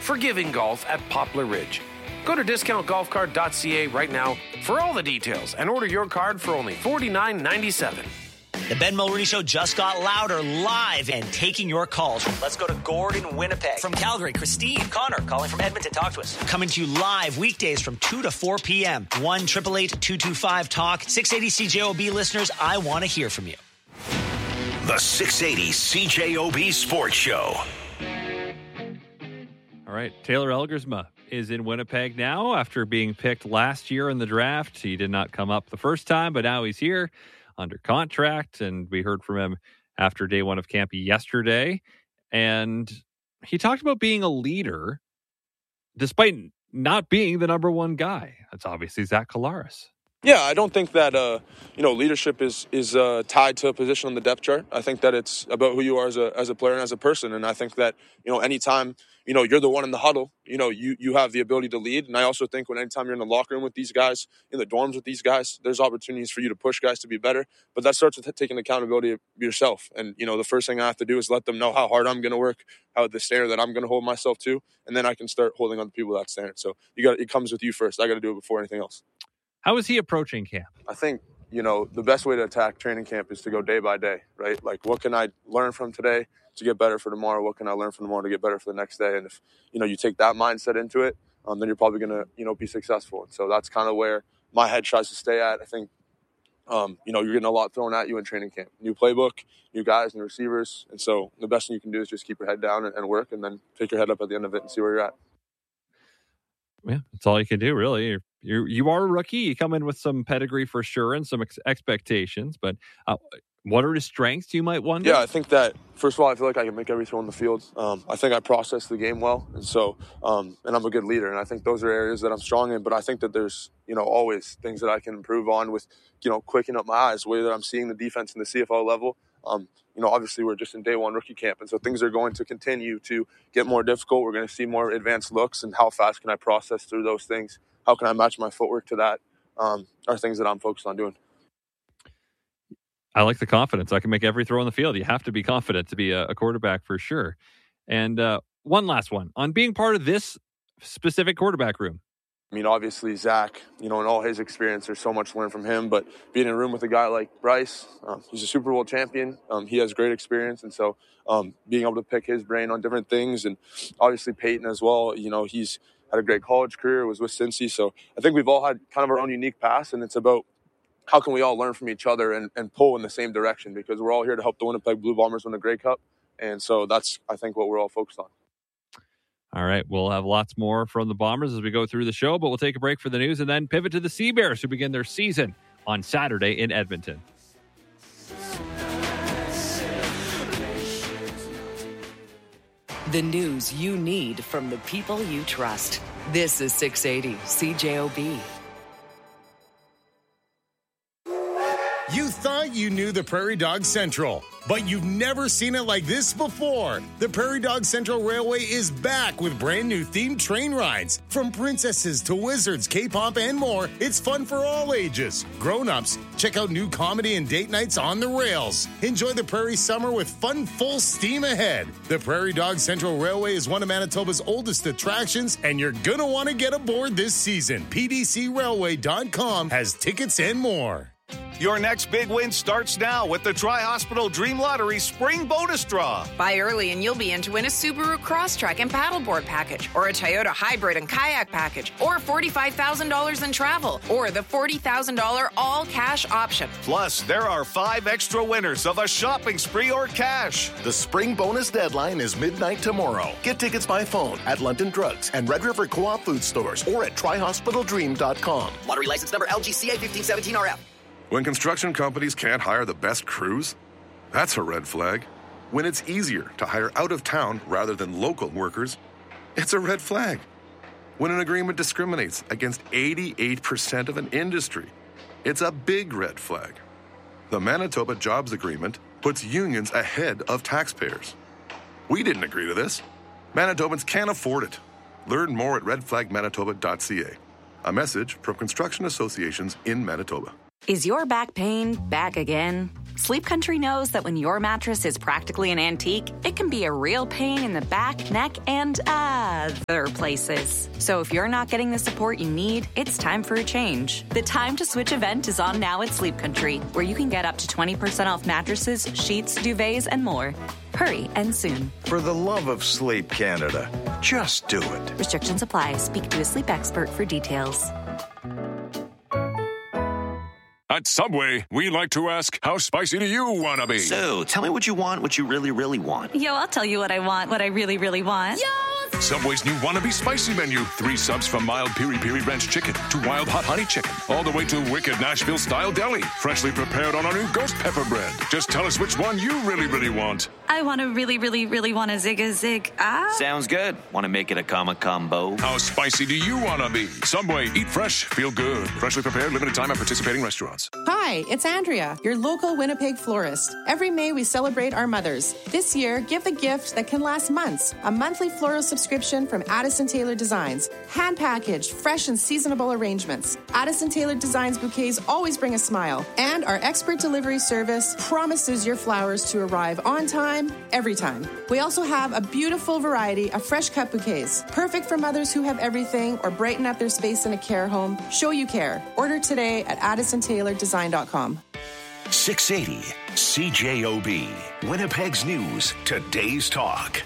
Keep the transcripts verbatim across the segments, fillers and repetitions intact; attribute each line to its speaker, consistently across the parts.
Speaker 1: forgiving golf at Poplar Ridge. Go to discount golf card dot c a right now for all the details and order your card for only forty-nine ninety-seven.
Speaker 2: The Ben Mulroney Show just got louder, live, and taking your calls. Let's go to Gordon, Winnipeg. From Calgary, Christine. Connor, calling from Edmonton. Talk to us. Coming to you live weekdays from two to four p.m. one eight eight eight, two two five, talk. six eighty C J O B listeners, I want to hear from you.
Speaker 3: The six eighty C J O B Sports Show.
Speaker 4: All right, Taylor Elgersma is in Winnipeg now after being picked last year in the draft. He did not come up the first time, but now he's here under contract, and we heard from him after day one of camp yesterday. And he talked about being a leader despite not being the number one guy. That's obviously Zach Collaros.
Speaker 5: Yeah, I don't think that, uh, you know, leadership is is uh, tied to a position on the depth chart. I think that it's about who you are as a as a player and as a person. And I think that, you know, anytime, you know, you're the one in the huddle, you know, you, you have the ability to lead. And I also think when anytime you're in the locker room with these guys, in the dorms with these guys, there's opportunities for you to push guys to be better. But that starts with taking accountability of yourself. And, you know, the first thing I have to do is let them know how hard I'm going to work, how the standard that I'm going to hold myself to. And then I can start holding other people that standard. So you got it comes with you first. I got to do it before anything else.
Speaker 4: How is he approaching camp?
Speaker 5: I think, you know, the best way to attack training camp is to go day by day, right? Like, what can I learn from today to get better for tomorrow? What can I learn from tomorrow to get better for the next day? And if, you know, you take that mindset into it, um, then you're probably going to, you know, be successful. And so that's kind of where my head tries to stay at. I think, um, you know, you're getting a lot thrown at you in training camp. New playbook, new guys, new receivers. And so the best thing you can do is just keep your head down and, and work, and then pick your head up at the end of it and see where you're at.
Speaker 4: Yeah, that's all you can do, really. You're, you're, you are a rookie. You come in with some pedigree for sure and some ex- expectations. But uh, what are his strengths, you might wonder?
Speaker 5: Yeah, I think that, first of all, I feel like I can make every throw on the field. Um, I think I process the game well. And so, um, and I'm a good leader. And I think those are areas that I'm strong in. But I think that there's, you know, always things that I can improve on with, you know, quickening up my eyes, the way that I'm seeing the defense in the C F L level. Um, you know, obviously we're just in day one rookie camp. And so things are going to continue to get more difficult. We're going to see more advanced looks, and how fast can I process through those things? How can I match my footwork to that? Um, are things that I'm focused on doing.
Speaker 4: I like the confidence. I can make every throw on the field. You have to be confident to be a, a quarterback for sure. And uh, one last one on being part of this specific quarterback room.
Speaker 5: I mean, obviously, Zach, you know, in all his experience, there's so much to learn from him. But being in a room with a guy like Bryce, um, he's a Super Bowl champion. Um, he has great experience. And so um, being able to pick his brain on different things, and obviously Peyton as well, you know, he's had a great college career, was with Cincy. So I think we've all had kind of our own unique paths, and it's about how can we all learn from each other and, and pull in the same direction, because we're all here to help the Winnipeg Blue Bombers win the Grey Cup. And so that's, I think, what we're all focused on.
Speaker 4: All right, we'll have lots more from the Bombers as we go through the show, but we'll take a break for the news and then pivot to the Sea Bears, who begin their season on Saturday in Edmonton.
Speaker 6: The news you need from the people you trust. This is six eighty C J O B.
Speaker 7: You thought you knew the Prairie Dog Central, but you've never seen it like this before. The Prairie Dog Central Railway is back with brand new themed train rides. From princesses to wizards, K-pop, and more, it's fun for all ages. Grown-ups, check out new comedy and date nights on the rails. Enjoy the Prairie summer with fun full steam ahead. The Prairie Dog Central Railway is one of Manitoba's oldest attractions, and you're going to want to get aboard this season. P D C railway dot com has tickets and more.
Speaker 8: Your next big win starts now with the Tri-Hospital Dream Lottery Spring Bonus Draw.
Speaker 9: Buy early and you'll be in to win a Subaru Crosstrek and Paddleboard package, or a Toyota Hybrid and Kayak package, or forty-five thousand dollars in travel, or the forty thousand dollars all-cash option.
Speaker 8: Plus, there are five extra winners of a shopping spree or cash.
Speaker 10: The spring bonus deadline is midnight tomorrow. Get tickets by phone at London Drugs and Red River Co-op food stores, or at tri hospital dream dot com.
Speaker 11: Lottery license number L G C A fifteen seventeen R F.
Speaker 12: When construction companies can't hire the best crews, that's a red flag. When it's easier to hire out of town rather than local workers, it's a red flag. When an agreement discriminates against eighty-eight percent of an industry, it's a big red flag. The Manitoba Jobs Agreement puts unions ahead of taxpayers. We didn't agree to this. Manitobans can't afford it. Learn more at red flag manitoba dot c a. A message from construction associations in Manitoba.
Speaker 13: Is your back pain back again? Sleep Country knows that when your mattress is practically an antique, it can be a real pain in the back, neck, and other places. So if you're not getting the support you need, it's time for a change. The Time to Switch event is on now at Sleep Country, where you can get up to twenty percent off mattresses, sheets, duvets, and more. Hurry and soon.
Speaker 14: For the love of Sleep Canada, just do it.
Speaker 13: Restrictions apply. Speak to a sleep expert for details.
Speaker 15: At Subway, we like to ask, how spicy do you want to be?
Speaker 3: So, tell me what you want, what you really, really want.
Speaker 13: Yo, I'll tell you what I want, what I really, really want. Yo!
Speaker 15: Subway's new Wannabe Spicy menu. Three subs from mild Piri Piri Ranch Chicken to wild hot honey chicken. All the way to wicked Nashville-style deli. Freshly prepared on our new ghost pepper bread. Just tell us which one you really, really want.
Speaker 13: I want to really, really, really want a zig a zig. Ah.
Speaker 3: Sounds good. Want to make it a comma combo?
Speaker 15: How spicy do you want to be? Subway, eat fresh, feel good. Freshly prepared, limited time at participating restaurants.
Speaker 16: Hi, it's Andrea, your local Winnipeg florist. Every May we celebrate our mothers. This year, give the gift that can last months. A monthly floral subscription from Addison Taylor Designs. Hand packaged, fresh and seasonable arrangements. Addison Taylor Designs bouquets always bring a smile. And our expert delivery service promises your flowers to arrive on time, every time. We also have a beautiful variety of fresh cut bouquets. Perfect for mothers who have everything or brighten up their space in a care home. Show you care. Order today at addison taylor design dot com.
Speaker 3: six eighty C J O B. Winnipeg's News. Today's Talk.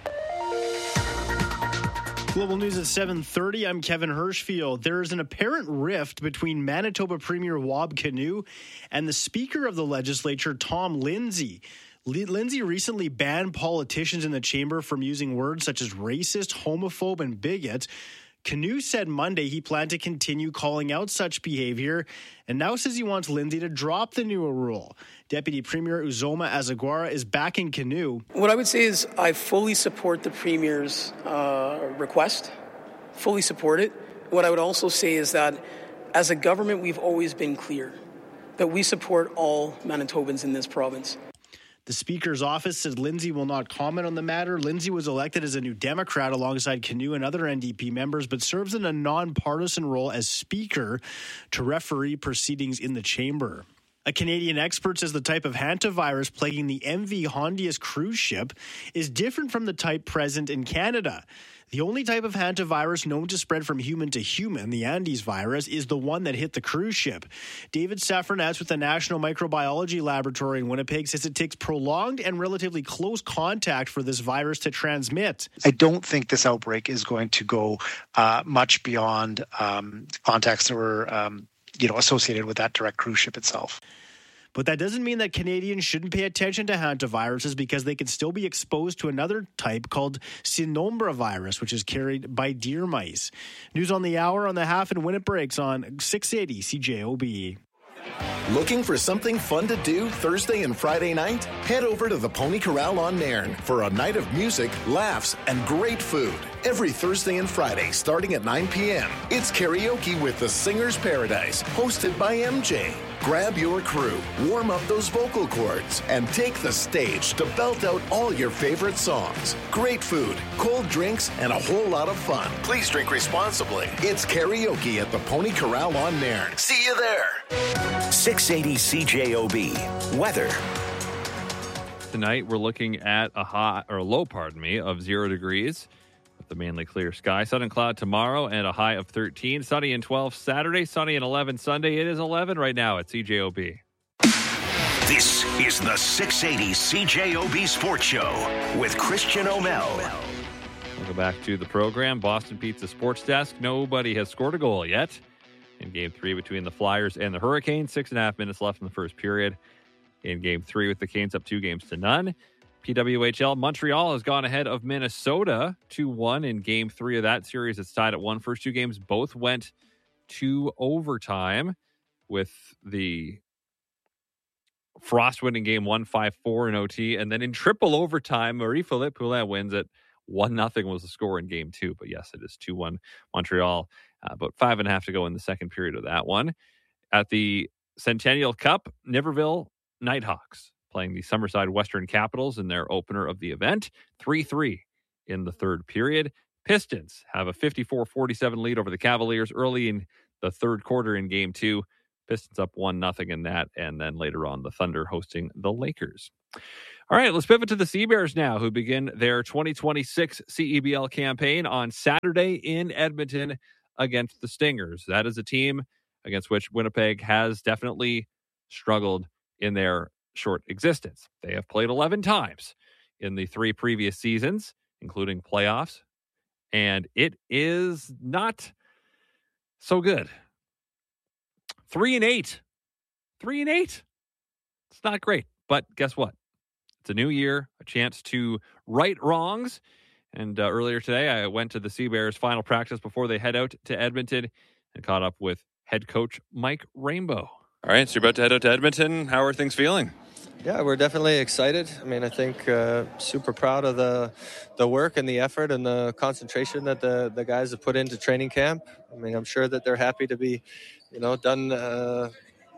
Speaker 17: Global News at seven thirty. I'm Kevin Hirschfield. There is an apparent rift between Manitoba Premier Wab Kinew and the Speaker of the Legislature, Tom Lindsay. Lindsay recently banned politicians in the chamber from using words such as racist, homophobe, and bigot. Kinew said Monday he planned to continue calling out such behavior and now says he wants Lindsay to drop the new rule. Deputy Premier Uzoma Azagwara is backing Kinew.
Speaker 18: What I would say is I fully support the Premier's uh, request, fully support it. What I would also say is that as a government, we've always been clear that we support all Manitobans in this province.
Speaker 17: The Speaker's office said Lindsay will not comment on the matter. Lindsay was elected as a New Democrat alongside Kinew and other N D P members, but serves in a nonpartisan role as Speaker to referee proceedings in the chamber. A Canadian expert says the type of hantavirus plaguing the M V Hondius cruise ship is different from the type present in Canada. The only type of hantavirus known to spread from human to human, the Andes virus, is the one that hit the cruise ship. David Safranetz with the National Microbiology Laboratory in Winnipeg says it takes prolonged and relatively close contact for this virus to transmit.
Speaker 19: I don't think this outbreak is going to go uh, much beyond um, contacts that were um, you know, associated with that direct cruise ship itself.
Speaker 17: But that doesn't mean that Canadians shouldn't pay attention to hantaviruses because they can still be exposed to another type called Cynombre virus, which is carried by deer mice. News on the hour on the half and when it breaks on six eighty C J O B.
Speaker 10: Looking for something fun to do Thursday and Friday night? Head over to the Pony Corral on Nairn for a night of music, laughs, and great food. Every Thursday and Friday starting at nine p.m. It's karaoke with the Singer's Paradise, hosted by M J. Grab your crew, warm up those vocal cords, and take the stage to belt out all your favorite songs. Great food, cold drinks, and a whole lot of fun. Please drink responsibly. It's karaoke at the Pony Corral on Nairn. See you there.
Speaker 3: six eighty C J O B. Weather.
Speaker 4: Tonight we're looking at a high or a low, pardon me, of zero degrees with the mainly clear sky. Sun and cloud tomorrow and a high of thirteen. Sunny and twelve Saturday. Sunny and eleven Sunday. It is eleven right now at C J O B.
Speaker 3: This is the six eighty C J O B Sports Show with Christian O'Mel.
Speaker 4: Welcome back to the program. Boston Pizza Sports Desk. Nobody has scored a goal yet in Game three between the Flyers and the Hurricanes. Six and a half minutes left in the first period. In Game three with the Canes up two games to none. P W H L, Montreal has gone ahead of Minnesota two one in Game three of that series. It's tied at one. First two games both went to overtime with the Frost winning Game one five four in O T. And then in triple overtime, Marie-Philippe Poulin wins it. one nothing was the score in Game two. But yes, it is two one Montreal. Uh, about five and a half to go in the second period of that one. At the Centennial Cup, Niverville Nighthawks playing the Summerside Western Capitals in their opener of the event. three three in the third period. Pistons have a fifty-four forty-seven lead over the Cavaliers early in the third quarter in Game two. Pistons up one nothing in that, and then later on the Thunder hosting the Lakers. All right, let's pivot to the Sea Bears now, who begin their twenty twenty-six C E B L campaign on Saturday in Edmonton against the Stingers. That is a team against which Winnipeg has definitely struggled in their short existence. They have played eleven times in the three previous seasons, including playoffs, and it is not so good. Three and eight. Three and eight. It's not great, but guess what? It's a new year, a chance to right wrongs. And uh, earlier today, I went to the Sea Bears final practice before they head out to Edmonton and caught up with head coach Mike Rainbow.
Speaker 20: All right, so you're about to head out to Edmonton. How are things feeling?
Speaker 21: Yeah, we're definitely excited. I mean, I think uh, super proud of the the work and the effort and the concentration that the, the guys have put into training camp. I mean, I'm sure that they're happy to be, you know, done a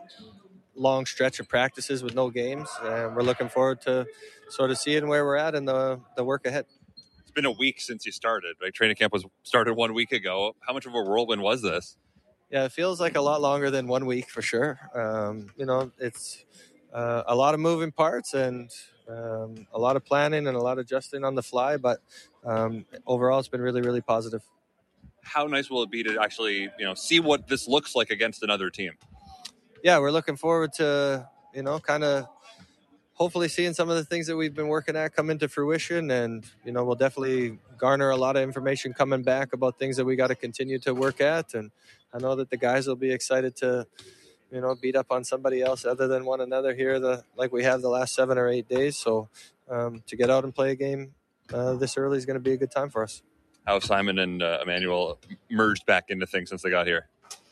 Speaker 21: long stretch of practices with no games. And we're looking forward to sort of seeing where we're at and the, the work ahead.
Speaker 20: It's been a week since you started, right? Training camp was started one week ago. How much of a whirlwind was this?
Speaker 21: Yeah, it feels like a lot longer than one week for sure. Um, you know, it's uh, a lot of moving parts and um, a lot of planning and a lot of adjusting on the fly. But um, overall, it's been really, really positive.
Speaker 20: How nice will it be to actually, you know, see what this looks like against another team?
Speaker 21: Yeah, we're looking forward to, you know, kind of hopefully seeing some of the things that we've been working at come into fruition. And, you know, we'll definitely garner a lot of information coming back about things that we got to continue to work at. And I know that the guys will be excited to, you know, beat up on somebody else other than one another here, the like we have the last seven or eight days. So um, to get out and play a game uh, this early is going to be a good time for us.
Speaker 20: How have Simon and uh, Emmanuel merged back into things since they got here?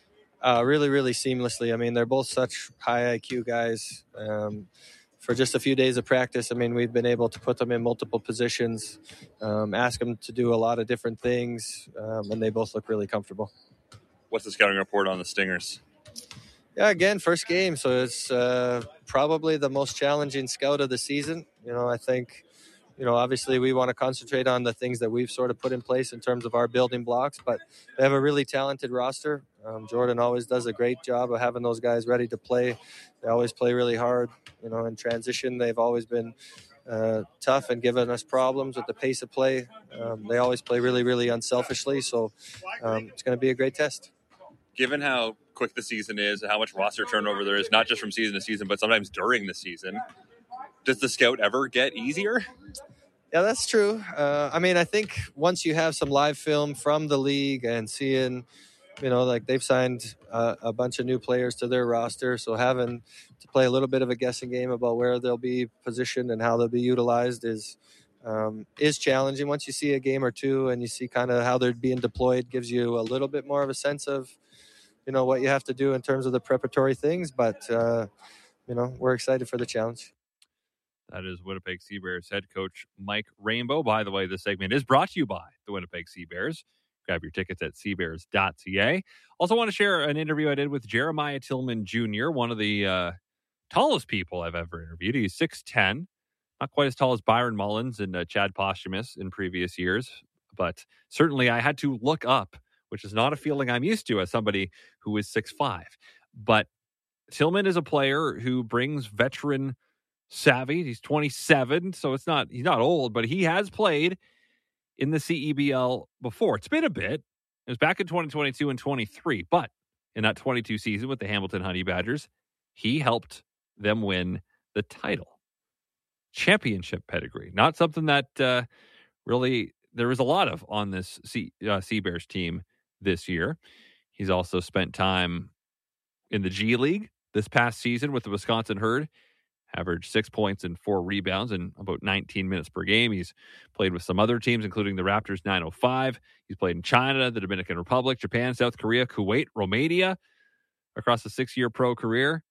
Speaker 21: Uh, really, really seamlessly. I mean, they're both such high I Q guys. Um, for just a few days of practice, I mean, we've been able to put them in multiple positions, um, ask them to do a lot of different things, um, and they both look really comfortable.
Speaker 20: What's the scouting report on the Stingers?
Speaker 21: Yeah, again, first game, so it's uh, probably the most challenging scout of the season. You know, I think, you know, obviously we want to concentrate on the things that we've sort of put in place in terms of our building blocks, but they have a really talented roster. Um, Jordan always does a great job of having those guys ready to play. They always play really hard. You know, in transition, they've always been uh, tough and given us problems with the pace of play. Um, they always play really, really unselfishly, so um, it's going to be a great test.
Speaker 20: Given how quick the season is and how much roster turnover there is, not just from season to season, but sometimes during the season, does the scout ever get easier?
Speaker 21: Yeah, that's true. Uh, I mean, I think once you have some live film from the league and seeing, you know, like they've signed uh, a bunch of new players to their roster, so having to play a little bit of a guessing game about where they'll be positioned and how they'll be utilized is um, is challenging. Once you see a game or two and you see kind of how they're being deployed, gives you a little bit more of a sense of, you know, what you have to do in terms of the preparatory things. But, uh, you know, we're excited for the challenge.
Speaker 4: That is Winnipeg Sea Bears head coach Mike Rainbow. By the way, this segment is brought to you by the Winnipeg Sea Bears. Grab your tickets at sea bears dot c a. Also want to share an interview I did with Jeremiah Tillman Junior, one of the uh, tallest people I've ever interviewed. He's six ten, not quite as tall as Byron Mullins and uh, Chad Posthumus in previous years, but certainly I had to look up, which is not a feeling I'm used to as somebody who is six five. But Tillman is a player who brings veteran savvy. He's twenty-seven, so it's not he's not old, but he has played in the C E B L before. It's been a bit. It was back in twenty twenty-two and twenty-three, but in that twenty-two season with the Hamilton Honey Badgers, he helped them win the title. Championship pedigree. Not something that uh, really there was a lot of on this Sea, uh, Sea Bears team this year. He's also spent time in the G League this past season with the Wisconsin Herd. Averaged six points and four rebounds in about nineteen minutes per game. He's played with some other teams, including the Raptors nine oh five. He's played in China, the Dominican Republic, Japan, South Korea, Kuwait, Romania, across a six-year pro career.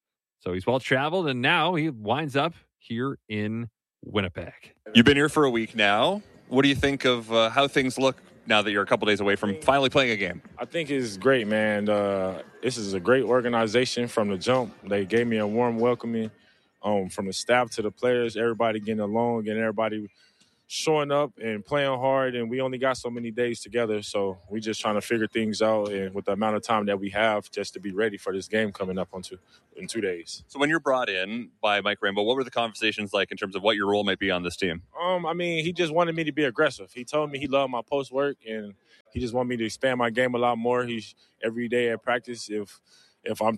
Speaker 4: So he's well-traveled, and now he winds up here in Winnipeg.
Speaker 20: You've been here for a week now. What do you think of uh, how things look now that you're a couple days away from finally playing a game?
Speaker 22: I think it's great, man. Uh, this is a great organization from the jump. They gave me a warm welcoming. Um, from the staff to the players, everybody getting along, getting everybody showing up and playing hard, and we only got so many days together, so we just trying to figure things out, and with the amount of time that we have just to be ready for this game coming up on two, in two days.
Speaker 20: So when you're brought in by Mike Rainbow, what were the conversations like in terms of what your role might be on this team?
Speaker 22: Um, I mean, he just wanted me to be aggressive. He told me he loved my post work, and he just wanted me to expand my game a lot more. He's every day at practice, if if I'm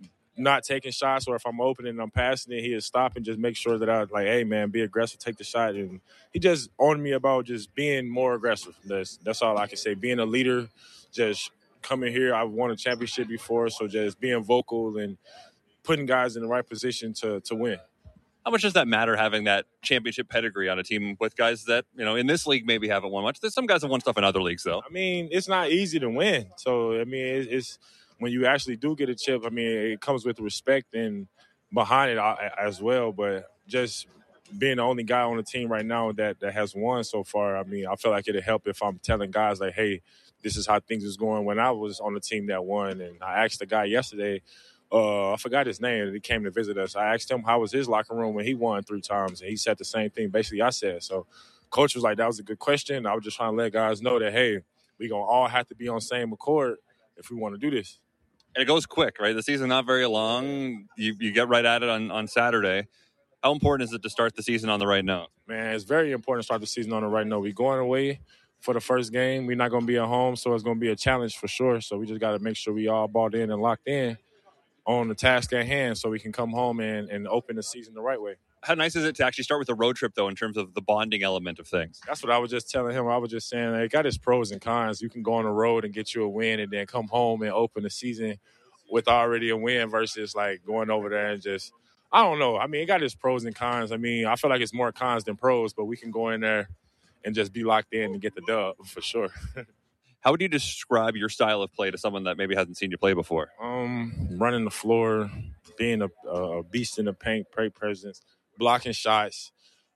Speaker 22: not taking shots or if I'm open and I'm passing it, he'll stop and just make sure that I like, hey man, be aggressive, take the shot. And he just owned me about just being more aggressive. That's that's all I can say. Being a leader, just coming here. I've won a championship before, so just being vocal and putting guys in the right position to to win.
Speaker 20: How much does that matter, having that championship pedigree on a team with guys that, you know, in this league maybe haven't won much? There's some guys that won stuff in other leagues, though.
Speaker 22: I mean, it's not easy to win. So, I mean, it's, it's when you actually do get a chip, I mean, it comes with respect and behind it as well. But just being the only guy on the team right now that, that has won so far, I mean, I feel like it'd help if I'm telling guys like, hey, this is how things was going when I was on the team that won. And I asked the guy yesterday, Uh, I forgot his name. He came to visit us. I asked him how was his locker room when he won three times, and he said the same thing. Basically, I said. So, coach was like, "That was a good question." I was just trying to let guys know that, hey, we gonna all have to be on the same accord if we want to do this.
Speaker 20: And it goes quick, right? The season's not very long. You you get right at it on, on Saturday. How important is it to start the season on the right note?
Speaker 22: Man, it's very important to start the season on the right note. We're going away for the first game. We're not gonna be at home, so it's gonna be a challenge for sure. So we just got to make sure we all bought in and locked in on the task at hand so we can come home and, and open the season the right way.
Speaker 20: How nice is it to actually start with a road trip, though, in terms of the bonding element of things?
Speaker 22: That's what I was just telling him. I was just saying, it got its pros and cons. You can go on the road and get you a win and then come home and open the season with already a win versus, like, going over there and just – I don't know. I mean, it got its pros and cons. I mean, I feel like it's more cons than pros, but we can go in there and just be locked in and get the dub for sure.
Speaker 20: How would you describe your style of play to someone that maybe hasn't seen you play before?
Speaker 22: Um, running the floor, being a, a beast in the paint, great presence, blocking shots,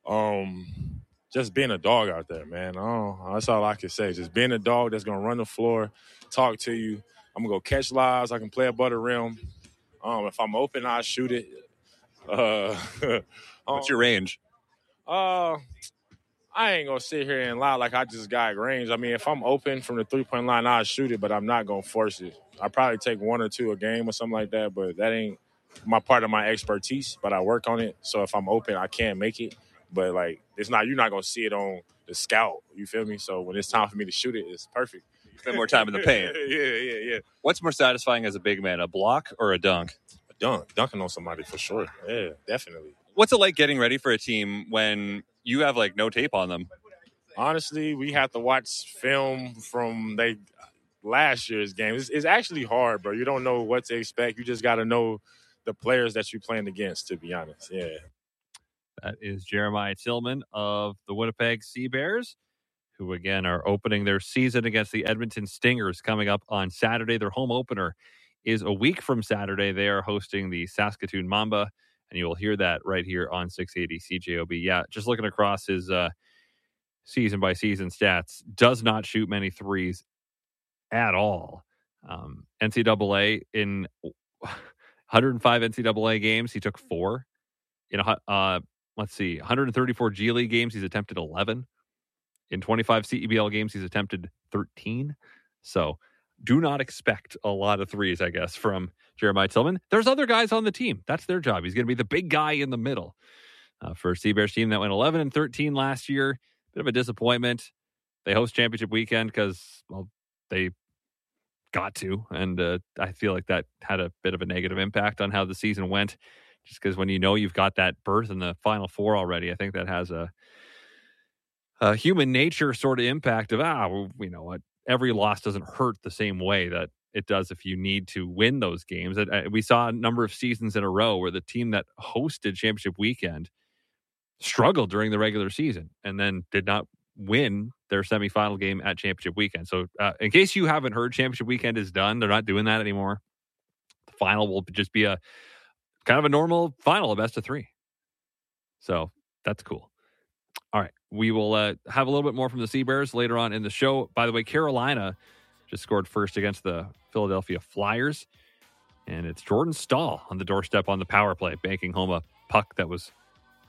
Speaker 22: um, just being a dog out there, man. Oh, that's all I can say. Just being a dog that's going to run the floor, talk to you. I'm going to go catch lives. I can play above the rim. Um, if I'm open, I'll shoot it. Uh,
Speaker 20: What's your range?
Speaker 22: Uh, I ain't going to sit here and lie like I just got range. I mean, if I'm open from the three-point line, I'll shoot it, but I'm not going to force it. I probably take one or two a game or something like that, but that ain't my part of my expertise, but I work on it. So if I'm open, I can make it. But, like, it's not, you're not going to see it on the scout. You feel me? So when it's time for me to shoot it, it's perfect.
Speaker 20: Spend more time in the paint.
Speaker 22: yeah, yeah, yeah.
Speaker 20: What's more satisfying as a big man, a block or a dunk?
Speaker 22: A dunk. Dunking on somebody for sure. Yeah, definitely.
Speaker 20: What's it like getting ready for a team when you have, like, no tape on them?
Speaker 22: Honestly, we have to watch film from they last year's game. It's, it's actually hard, bro. You don't know what to expect. You just got to know the players that you're playing against, to be honest. Yeah.
Speaker 4: That is Jeremiah Tillman of the Winnipeg Sea Bears, who, again, are opening their season against the Edmonton Stingers coming up on Saturday. Their home opener is a week from Saturday. They are hosting the Saskatoon Mamba, and you will hear that right here on six eighty C J O B. Yeah, just looking across his uh, season-by-season stats, does not shoot many threes at all. Um, N C double A, in one hundred five N C double A games, he took four. In a, uh, let's see, one hundred thirty-four G League games, he's attempted eleven. In twenty-five C E B L games, he's attempted thirteen. So do not expect a lot of threes, I guess, from Jeremiah Tillman. There's other guys on the team. That's their job. He's going to be the big guy in the middle. Uh, for a Sea Bears team that went eleven and thirteen last year, bit of a disappointment. They host championship weekend because, well, they got to. And uh, I feel like that had a bit of a negative impact on how the season went. Just because when you know you've got that berth in the Final Four already, I think that has a, a human nature sort of impact of, ah, well, you know what, every loss doesn't hurt the same way that it does if you need to win those games. Uh, we saw a number of seasons in a row where the team that hosted championship weekend struggled during the regular season and then did not win their semifinal game at championship weekend. So uh, in case you haven't heard, championship weekend is done. They're not doing that anymore. The final will just be a kind of a normal final, a best of three. So that's cool. All right. We will uh, have a little bit more from the Sea Bears later on in the show. By the way, Carolina just scored first against the Philadelphia Flyers. And it's Jordan Staal on the doorstep on the power play, banking home a puck that was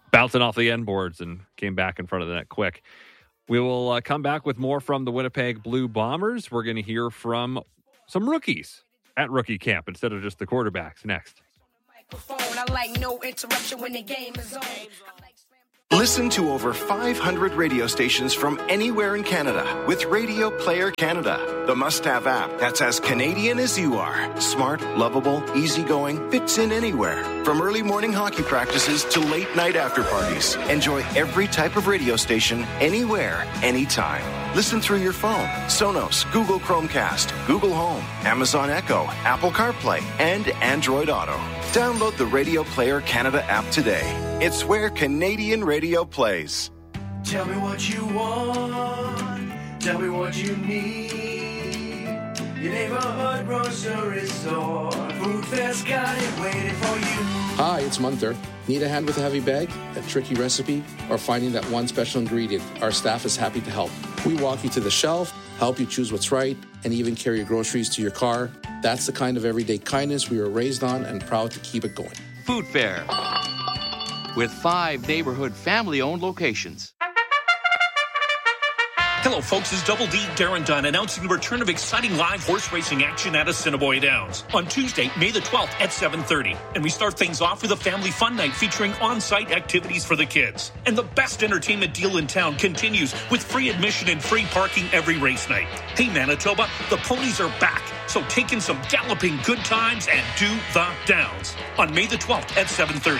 Speaker 4: bouncing off the end boards and came back in front of the net quick. We will uh, come back with more from the Winnipeg Blue Bombers. We're going to hear from some rookies at rookie camp instead of just the quarterbacks next.
Speaker 1: I like no interruption when the game is on.
Speaker 10: Listen to over five hundred radio stations from anywhere in Canada with Radio Player Canada, the must-have app that's as Canadian as you are. Smart, lovable, easygoing, fits in anywhere. From early morning hockey practices to late night after parties. Enjoy every type of radio station, anywhere, anytime. Listen through your phone, Sonos, Google Chromecast, Google Home, Amazon Echo, Apple CarPlay, and Android Auto. Download the Radio Player Canada app today. It's where Canadian radio plays.
Speaker 2: Tell me what you want. Tell me what you need. Your neighborhood grocery store. Food Fair's got it waiting for you.
Speaker 23: Hi, it's Munther. Need a hand with a heavy bag, a tricky recipe, or finding that one special ingredient? Our staff is happy to help. We walk you to the shelf, help you choose what's right, and even carry your groceries to your car. That's the kind of everyday kindness we were raised on and proud to keep it going.
Speaker 24: Food Fair, with five neighborhood family-owned locations.
Speaker 25: Hello, folks. It's Double D Darren Dunn announcing the return of exciting live horse racing action at Assiniboia Downs on Tuesday, May the twelfth at seven thirty. And we start things off with a family fun night featuring on-site activities for the kids. And the best entertainment deal in town continues with free admission and free parking every race night. Hey, Manitoba, the ponies are back. So take in some galloping good times and do the Downs on May the twelfth at seven thirty.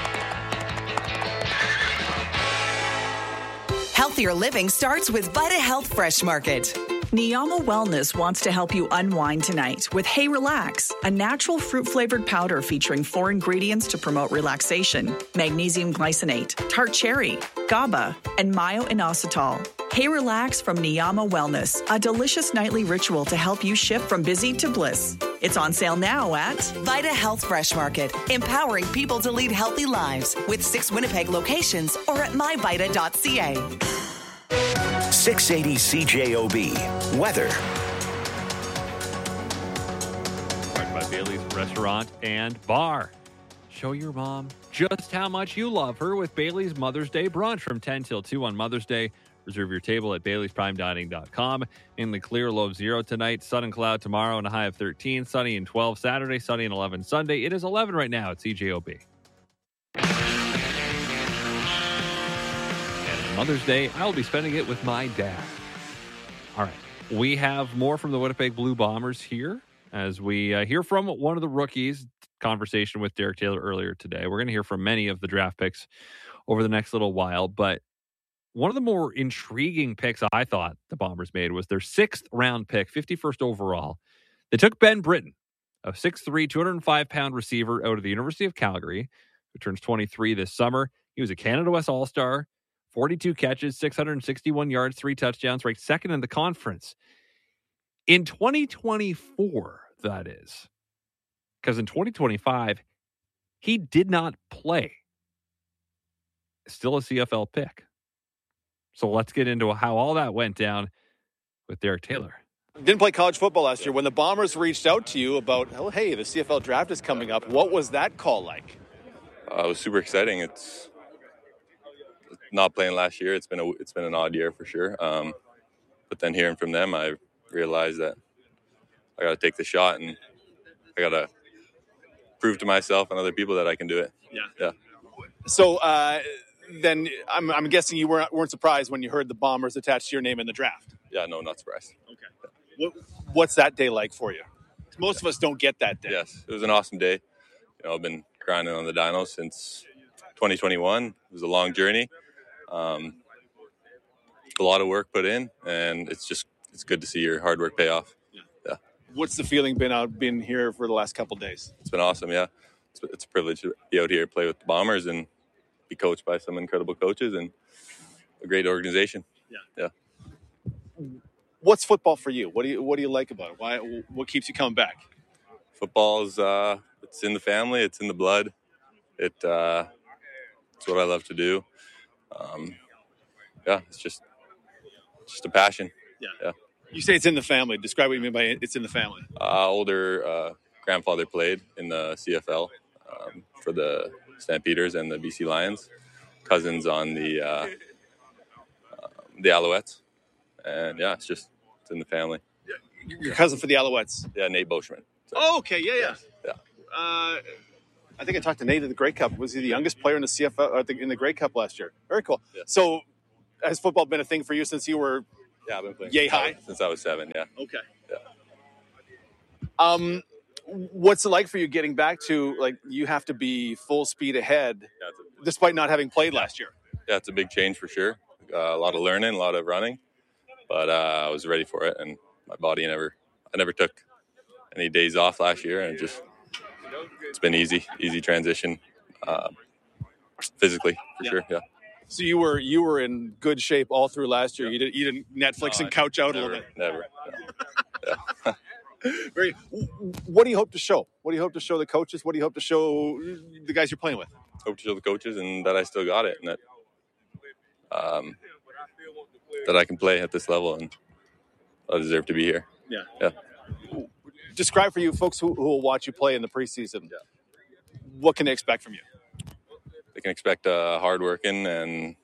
Speaker 6: Healthier living starts with Vita Health Fresh Market.
Speaker 26: Niyama Wellness wants to help you unwind tonight with Hey Relax, a natural fruit-flavored powder featuring four ingredients to promote relaxation: magnesium glycinate, tart cherry, GABA, and myo-inositol. Hey Relax from Niyama Wellness, a delicious nightly ritual to help you shift from busy to bliss. It's on sale now at
Speaker 6: Vita Health Fresh Market, empowering people to lead healthy lives with six Winnipeg locations or at my vita dot c a.
Speaker 3: six eighty C J O B weather.
Speaker 4: Right by Bailey's Restaurant and Bar. Show your mom just how much you love her with Bailey's Mother's Day brunch from ten till two on Mother's Day. Reserve your table at baileys prime dining dot com. In the clear, low of zero tonight. Sun and cloud tomorrow and a high of thirteen. Sunny and twelve Saturday. Sunny and eleven Sunday. It is eleven right now at C J O B. And Mother's Day, I will be spending it with my dad. All right. We have more from the Winnipeg Blue Bombers here as we uh, hear from one of the rookies. Conversation with Derek Taylor earlier today. We're going to hear from many of the draft picks over the next little while, but one of the more intriguing picks I thought the Bombers made was their sixth round pick, fifty-first overall. They took Ben Britton, a six three, two hundred five pound receiver out of the University of Calgary, who turns twenty-three this summer. He was a Canada West All-Star, forty-two catches, six hundred sixty-one yards, three touchdowns, ranked second in the conference. In twenty twenty-four, that is, because in twenty twenty-five, he did not play. Still a C F L pick. So let's get into how all that went down with Derek Taylor.
Speaker 27: Didn't play college football last year. When the Bombers reached out to you about, oh, hey, the C F L draft is coming up, what was that call like?
Speaker 28: Uh, it was super exciting. It's not playing last year. It's been a, it's been an odd year for sure. Um, but then hearing from them, I realized that I got to take the shot and I got to prove to myself and other people that I can do it.
Speaker 27: Yeah.
Speaker 28: Yeah.
Speaker 27: So, uh, then I'm, I'm guessing you weren't, weren't surprised when you heard the Bombers attached to your name in the draft.
Speaker 28: Yeah, no, not surprised.
Speaker 27: Okay. What, what's that day like for you? Most of us don't get that day.
Speaker 28: Yes, it was an awesome day. You know, I've been grinding on the Dinos since twenty twenty-one. It was a long journey. Um, a lot of work put in, and it's just it's good to see your hard work pay off.
Speaker 27: Yeah. yeah. What's the feeling been out been here for the last couple of days?
Speaker 28: It's been awesome. Yeah, it's, it's a privilege to be out here, play with the Bombers, and be coached by some incredible coaches and a great organization.
Speaker 27: Yeah.
Speaker 28: Yeah.
Speaker 27: What's football for you? What do you What do you like about it? Why? What keeps you coming back?
Speaker 28: Football is uh, it's in the family. It's in the blood. It uh, it's what I love to do. Um, yeah, it's just just a passion.
Speaker 27: Yeah.
Speaker 28: Yeah.
Speaker 27: You say it's in the family. Describe what you mean by it's in the family.
Speaker 28: Uh, older uh, grandfather played in the C F L um, for the Stampeders and the B C Lions. cousins on the uh, uh, the Alouettes, and yeah, it's just it's in the family.
Speaker 27: Your cousin for the Alouettes?
Speaker 28: Yeah, Nate Boschman. So,
Speaker 27: oh, okay, yeah, yeah.
Speaker 28: yeah.
Speaker 27: Uh, I think I talked to Nate in the Grey Cup. Was he the youngest player in the C F L uh, in the Grey Cup last year? Very cool.
Speaker 28: Yeah.
Speaker 27: So, has football been a thing for you since you were
Speaker 28: yeah, I've been playing
Speaker 27: yay
Speaker 28: since I
Speaker 27: high?
Speaker 28: was, since I was seven. Yeah.
Speaker 27: Okay.
Speaker 28: Yeah.
Speaker 27: Um, what's it like for you getting back to, like, you have to be full speed ahead,
Speaker 28: Yeah, it's a,
Speaker 27: despite not having played last year?
Speaker 28: yeah, it's a big change for sure. Uh, a lot of learning, a lot of running, but uh, I was ready for it, and my body never. I never took any days off last year, and just it's been easy, easy transition, uh, physically for
Speaker 27: Yeah.
Speaker 28: sure. Yeah.
Speaker 27: So you were you were in good shape all through last year. You didn't you didn't Netflix
Speaker 28: No,
Speaker 27: and couch out
Speaker 28: never,
Speaker 27: a little bit.
Speaker 28: Never. No. Yeah.
Speaker 27: Very. What do you hope to show? What do you hope to show the coaches? What do you hope to show the guys you're playing with?
Speaker 28: Hope to show the coaches and that I still got it, and that um, that I can play at this level, and I deserve to be here.
Speaker 27: Yeah.
Speaker 28: Yeah.
Speaker 27: Describe for you folks who, who will watch you play in the preseason. Yeah. What can they expect from you?
Speaker 28: They can expect a hardworking and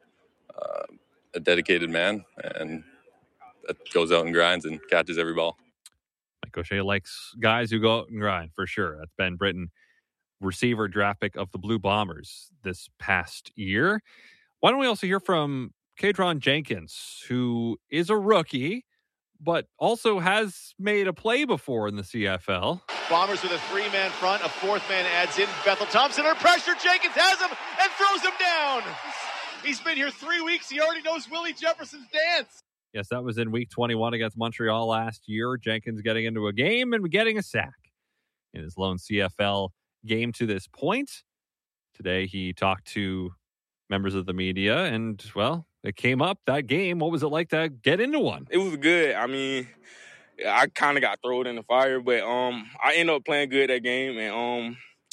Speaker 28: uh, a dedicated man, and that goes out and grinds and catches every ball.
Speaker 4: Mike O'Shea likes guys who go out and grind, for sure. That's Ben Britton, receiver draft pick of the Blue Bombers this past year. Why don't we also hear from Kadron Jenkins, who is a rookie, but also has made a play before in the C F L.
Speaker 27: Bombers with a three-man front. A fourth man adds in. Bethel Thompson under pressure. Jenkins has him and throws him down. He's been here three weeks. He already knows Willie Jefferson's dance.
Speaker 4: Yes, that was in week twenty-one against Montreal last year. Jenkins getting into a game and getting a sack in his lone C F L game to this point. Today he talked to members of the media, and, well, it came up, that game. What was it like to get into one?
Speaker 5: It was good. I mean, I kind of got thrown in the fire, but um, I ended up playing good that game. And um,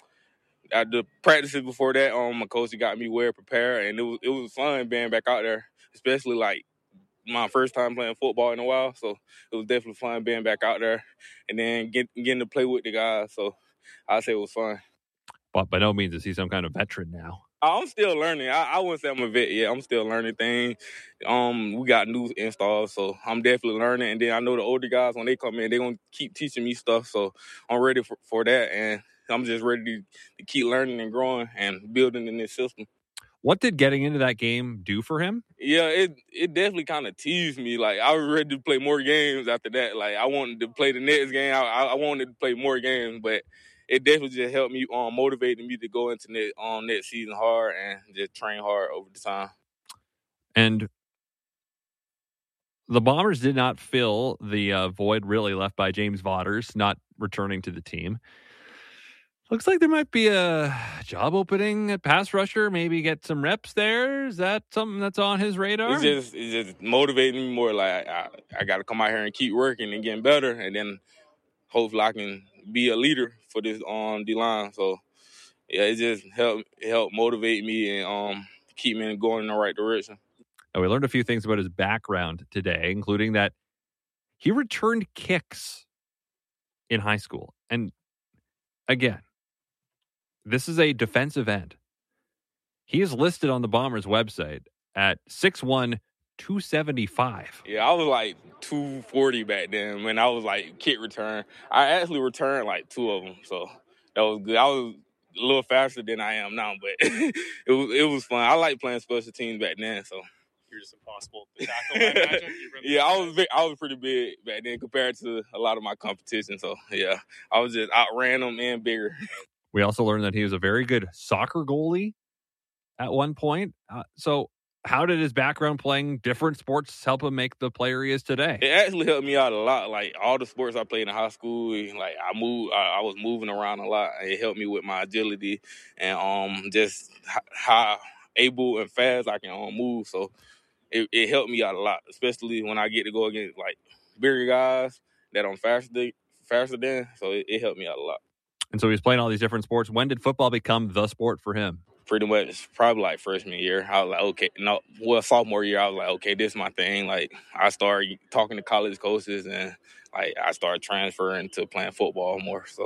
Speaker 5: at the practices before that, um, my coach got me well prepared, and it was it was fun being back out there, especially like my first time playing football in a while. So it was definitely fun being back out there, and then get, getting to play with the guys. So I'd say it was fun.
Speaker 4: But by no means is he some kind of veteran now.
Speaker 5: I'm still learning. I, I wouldn't say I'm a vet yet. I'm still learning things. Um, we got new installs, so I'm definitely learning. And then I know the older guys, when they come in, they're going to keep teaching me stuff. So I'm ready for, for that. And I'm just ready to, to keep learning and growing and building in this system.
Speaker 4: What did getting into that game do for him?
Speaker 5: Yeah, it it definitely kind of teased me. Like, I was ready to play more games after that. Like, I wanted to play the next game. I, I wanted to play more games, but it definitely just helped me, um, motivating me to go into next, um, next season hard and just train hard over the time.
Speaker 4: And the Bombers did not fill the uh, void really left by James Vaughters not returning to the team. Looks like there might be a job opening at pass rusher. Maybe get some reps there. Is that something that's on his radar?
Speaker 5: It's just it's just motivating me more. Like, I, I got to come out here and keep working and getting better, and then hopefully I can be a leader for this on um, D-line. So, yeah, it just helped it helped motivate me and um, keep me going in the right direction.
Speaker 4: Now, we learned a few things about his background today, including that he returned kicks in high school. And again, this is a defensive end. He is listed on the Bombers website at six one, two seventy-five.
Speaker 5: Yeah, I was like two forty back then when I was like kick return. I actually returned like two of them, so that was good. I was a little faster than I am now, but it was it was fun. I like playing special teams back then, so.
Speaker 27: You're just impossible to tackle, I imagine.
Speaker 5: Yeah, I was big, I was pretty big back then compared to a lot of my competition. So, yeah, I was just outran them and bigger.
Speaker 4: We also learned that he was a very good soccer goalie at one point. Uh, so how did his background playing different sports help him make the player he is today?
Speaker 5: It actually helped me out a lot. Like, all the sports I played in high school, like, I moved, I, I was moving around a lot. It helped me with my agility and um just how able and fast I can um, move. So it, it helped me out a lot, especially when I get to go against, like, bigger guys that I'm faster than. Faster than. So it, it helped me out a lot.
Speaker 4: And so he's playing all these different sports. When did football become the sport for him?
Speaker 5: Pretty much probably like freshman year. I was like, okay, no, well, sophomore year, I was like, okay, this is my thing. Like, I started talking to college coaches and, like, I started transferring to playing football more. So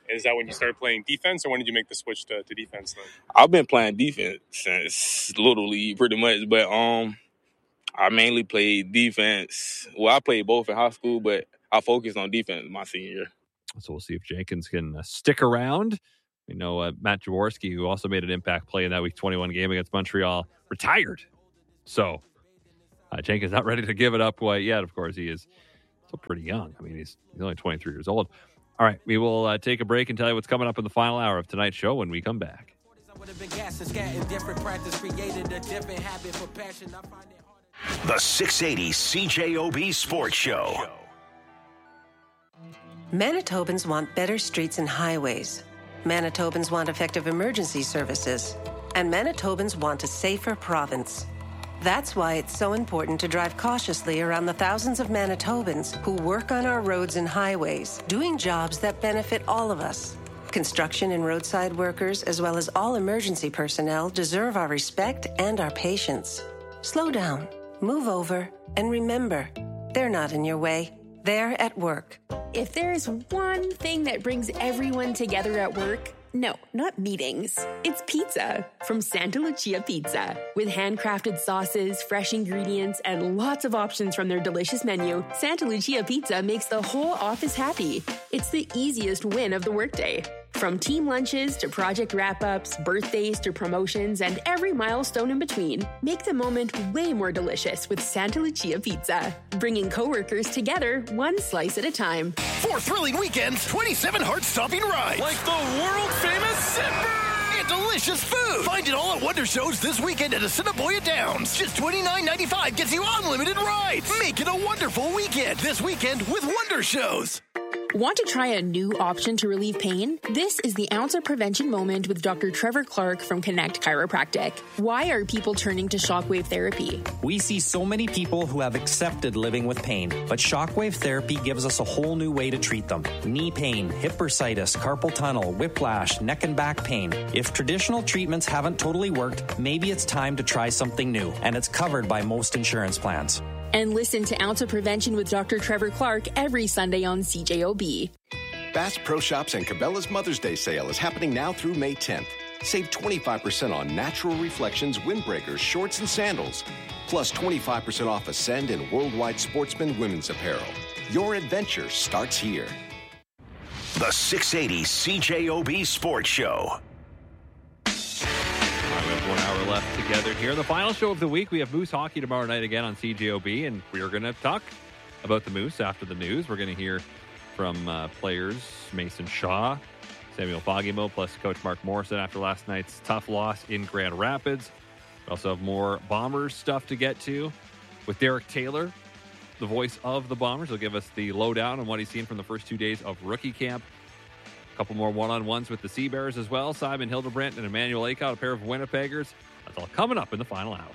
Speaker 7: Is that when you started playing defense, or when did you make the switch to, to defense then?
Speaker 5: I've been playing defense since Little League pretty much, but um, I mainly played defense. Well, I played both in high school, but I focused on defense my senior year.
Speaker 4: So we'll see if Jenkins can uh, stick around. We know uh, Matt Jaworski, who also made an impact play in that Week twenty-one game against Montreal, retired. So uh, Jenkins not ready to give it up quite yet. Of course, he is still pretty young. I mean, he's, he's only twenty-three years old. All right, we will uh, take a break and tell you what's coming up in the final hour of tonight's show when we come back.
Speaker 3: The six eighty C J O B Sports Show.
Speaker 8: Manitobans want better streets and highways. Manitobans want effective emergency services. And Manitobans want a safer province. That's why it's so important to drive cautiously around the thousands of Manitobans who work on our roads and highways, doing jobs that benefit all of us. Construction and roadside workers, as well as all emergency personnel, deserve our respect and our patience. Slow down, move over, and remember, they're not in your way. They're at work.
Speaker 9: If there's one thing that brings everyone together at work, no, not meetings. It's pizza from Santa Lucia Pizza. With handcrafted sauces, fresh ingredients, and lots of options from their delicious menu, Santa Lucia Pizza makes the whole office happy. It's the easiest win of the workday. From team lunches to project wrap-ups, birthdays to promotions, and every milestone in between, make the moment way more delicious with Santa Lucia Pizza. Bringing coworkers together one slice at a time.
Speaker 11: Four thrilling weekends, twenty-seven heart-stopping rides.
Speaker 27: Like the world-famous Zipper!
Speaker 11: And delicious food. Find it all at Wonder Shows this weekend at Assiniboia Downs. Just twenty-nine ninety-five gets you unlimited rides. Make it a wonderful weekend this weekend with Wonder Shows.
Speaker 9: Want to try a new option to relieve pain? This is the Ounce of Prevention Moment with Doctor Trevor Clark from Connect Chiropractic. Why are people turning to shockwave therapy?
Speaker 12: We see so many people who have accepted living with pain, but shockwave therapy gives us a whole new way to treat them. Knee pain, hip bursitis, carpal tunnel, whiplash, neck and back pain. If traditional treatments haven't totally worked, maybe it's time to try something new, and it's covered by most insurance plans.
Speaker 9: And listen to Ounce of Prevention with Doctor Trevor Clark every Sunday on C J O B.
Speaker 13: Bass Pro Shops and Cabela's Mother's Day sale is happening now through May tenth. Save twenty-five percent on Natural Reflections windbreakers, shorts, and sandals. Plus twenty-five percent off Ascend and Worldwide Sportsman women's apparel. Your adventure starts here.
Speaker 3: The six eighty C J O B Sports Show.
Speaker 4: We have one hour left together here. The final show of the week, we have Moose Hockey tomorrow night again on C J O B, and we are going to talk about the Moose after the news. We're going to hear from uh, players Mason Shaw, Samuel Foggymo, plus Coach Mark Morrison after last night's tough loss in Grand Rapids. We also have more Bombers stuff to get to with Derek Taylor, the voice of the Bombers. He'll give us the lowdown on what he's seen from the first two days of rookie camp. Couple more one-on-ones with the Sea Bears as well. Simon Hildebrandt and Emmanuel Aikout, a pair of Winnipeggers. That's all coming up in the final hour.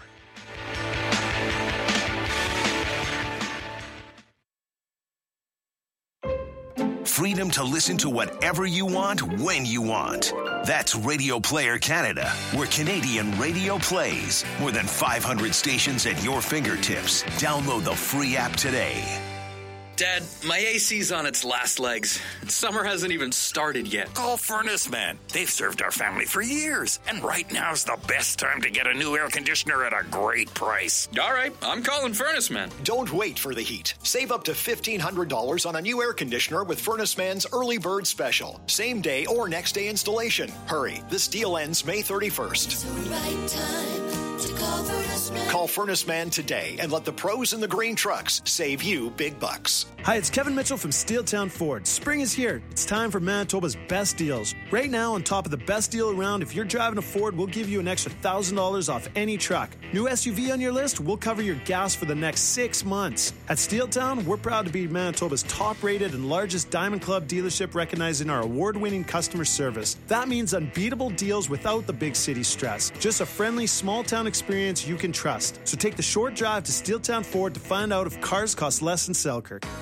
Speaker 3: Freedom to listen to whatever you want, when you want. That's Radio Player Canada, where Canadian radio plays. More than five hundred stations at your fingertips. Download the free app today.
Speaker 14: Dad, my A C's on its last legs. Summer hasn't even started yet.
Speaker 15: Call Furnace Man. They've served our family for years. And right now's the best time to get a new air conditioner at a great price.
Speaker 14: All right, I'm calling Furnace Man.
Speaker 29: Don't wait for the heat. Save up to fifteen hundred dollars on a new air conditioner with Furnace Man's Early Bird Special. Same day or next day installation. Hurry, this deal ends May thirty-first.
Speaker 30: It's the right time to call Furnace Man.
Speaker 29: Call Furnace Man today and let the pros in the green trucks save you big bucks.
Speaker 31: Hi, it's Kevin Mitchell from Steeltown Ford. Spring is here. It's time for Manitoba's best deals. Right now, on top of the best deal around, if you're driving a Ford, we'll give you an extra one thousand dollars off any truck. New S U V on your list? We'll cover your gas for the next six months. At Steeltown, we're proud to be Manitoba's top-rated and largest Diamond Club dealership, recognizing our award-winning customer service. That means unbeatable deals without the big city stress. Just a friendly, small-town experience you can trust. So take the short drive to Steeltown Ford to find out if cars cost less in Selkirk.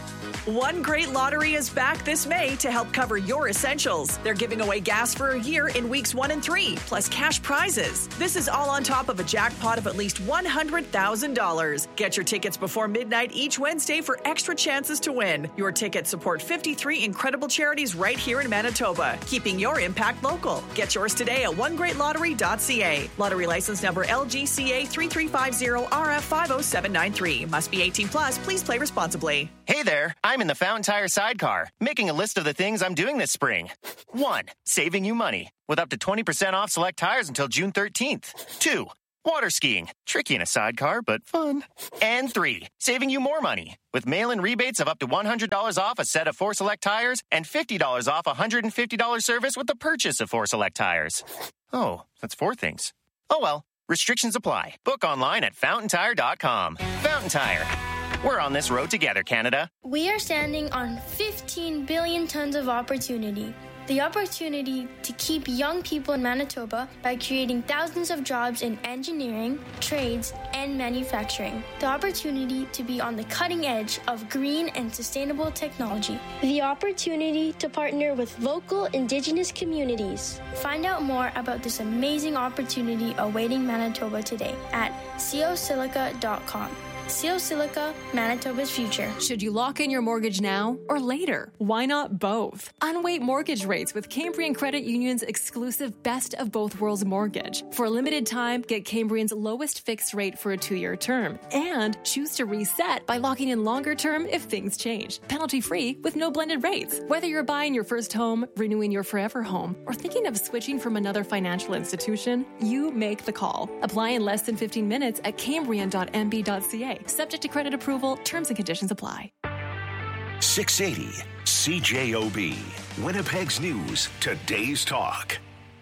Speaker 26: One Great Lottery is back this May to help cover your essentials. They're giving away gas for a year in weeks one and three, plus cash prizes. This is all on top of a jackpot of at least one hundred thousand dollars. Get your tickets before midnight each Wednesday for extra chances to win. Your tickets support fifty-three incredible charities right here in Manitoba, keeping your impact local. Get yours today at one great lottery dot c a. Lottery license number L G C A three three five zero R F five oh seven nine three. Must be eighteen plus. Please play responsibly.
Speaker 1: Hey there, I'm in the Fountain Tire sidecar, making a list of the things I'm doing this spring. One, saving you money, with up to twenty percent off select tires until June thirteenth. Two, water skiing, tricky in a sidecar, but fun. And three, saving you more money, with mail-in rebates of up to one hundred dollars off a set of four select tires and fifty dollars off a one hundred fifty dollars service with the purchase of four select tires. Oh, that's four things. Oh well, restrictions apply. Book online at fountain tire dot com. Fountain Tire. We're on this road together, Canada.
Speaker 2: We are standing on fifteen billion tons of opportunity. The opportunity to keep young people in Manitoba by creating thousands of jobs in engineering, trades, and manufacturing. The opportunity to be on the cutting edge of green and sustainable technology.
Speaker 10: The opportunity to partner with local Indigenous communities.
Speaker 2: Find out more about this amazing opportunity awaiting Manitoba today at co silica dot com. Silica, Manitoba's future.
Speaker 16: Should you lock in your mortgage now or later? Why not both? Unweight mortgage rates with Cambrian Credit Union's exclusive Best of Both Worlds mortgage. For a limited time, get Cambrian's lowest fixed rate for a two-year term and choose to reset by locking in longer term if things change. Penalty-free with no blended rates. Whether you're buying your first home, renewing your forever home, or thinking of switching from another financial institution, you make the call. Apply in less than fifteen minutes at cambrian dot m b dot c a. Subject to credit approval, terms and conditions apply.
Speaker 3: six eighty C J O B, Winnipeg's News, Today's Talk.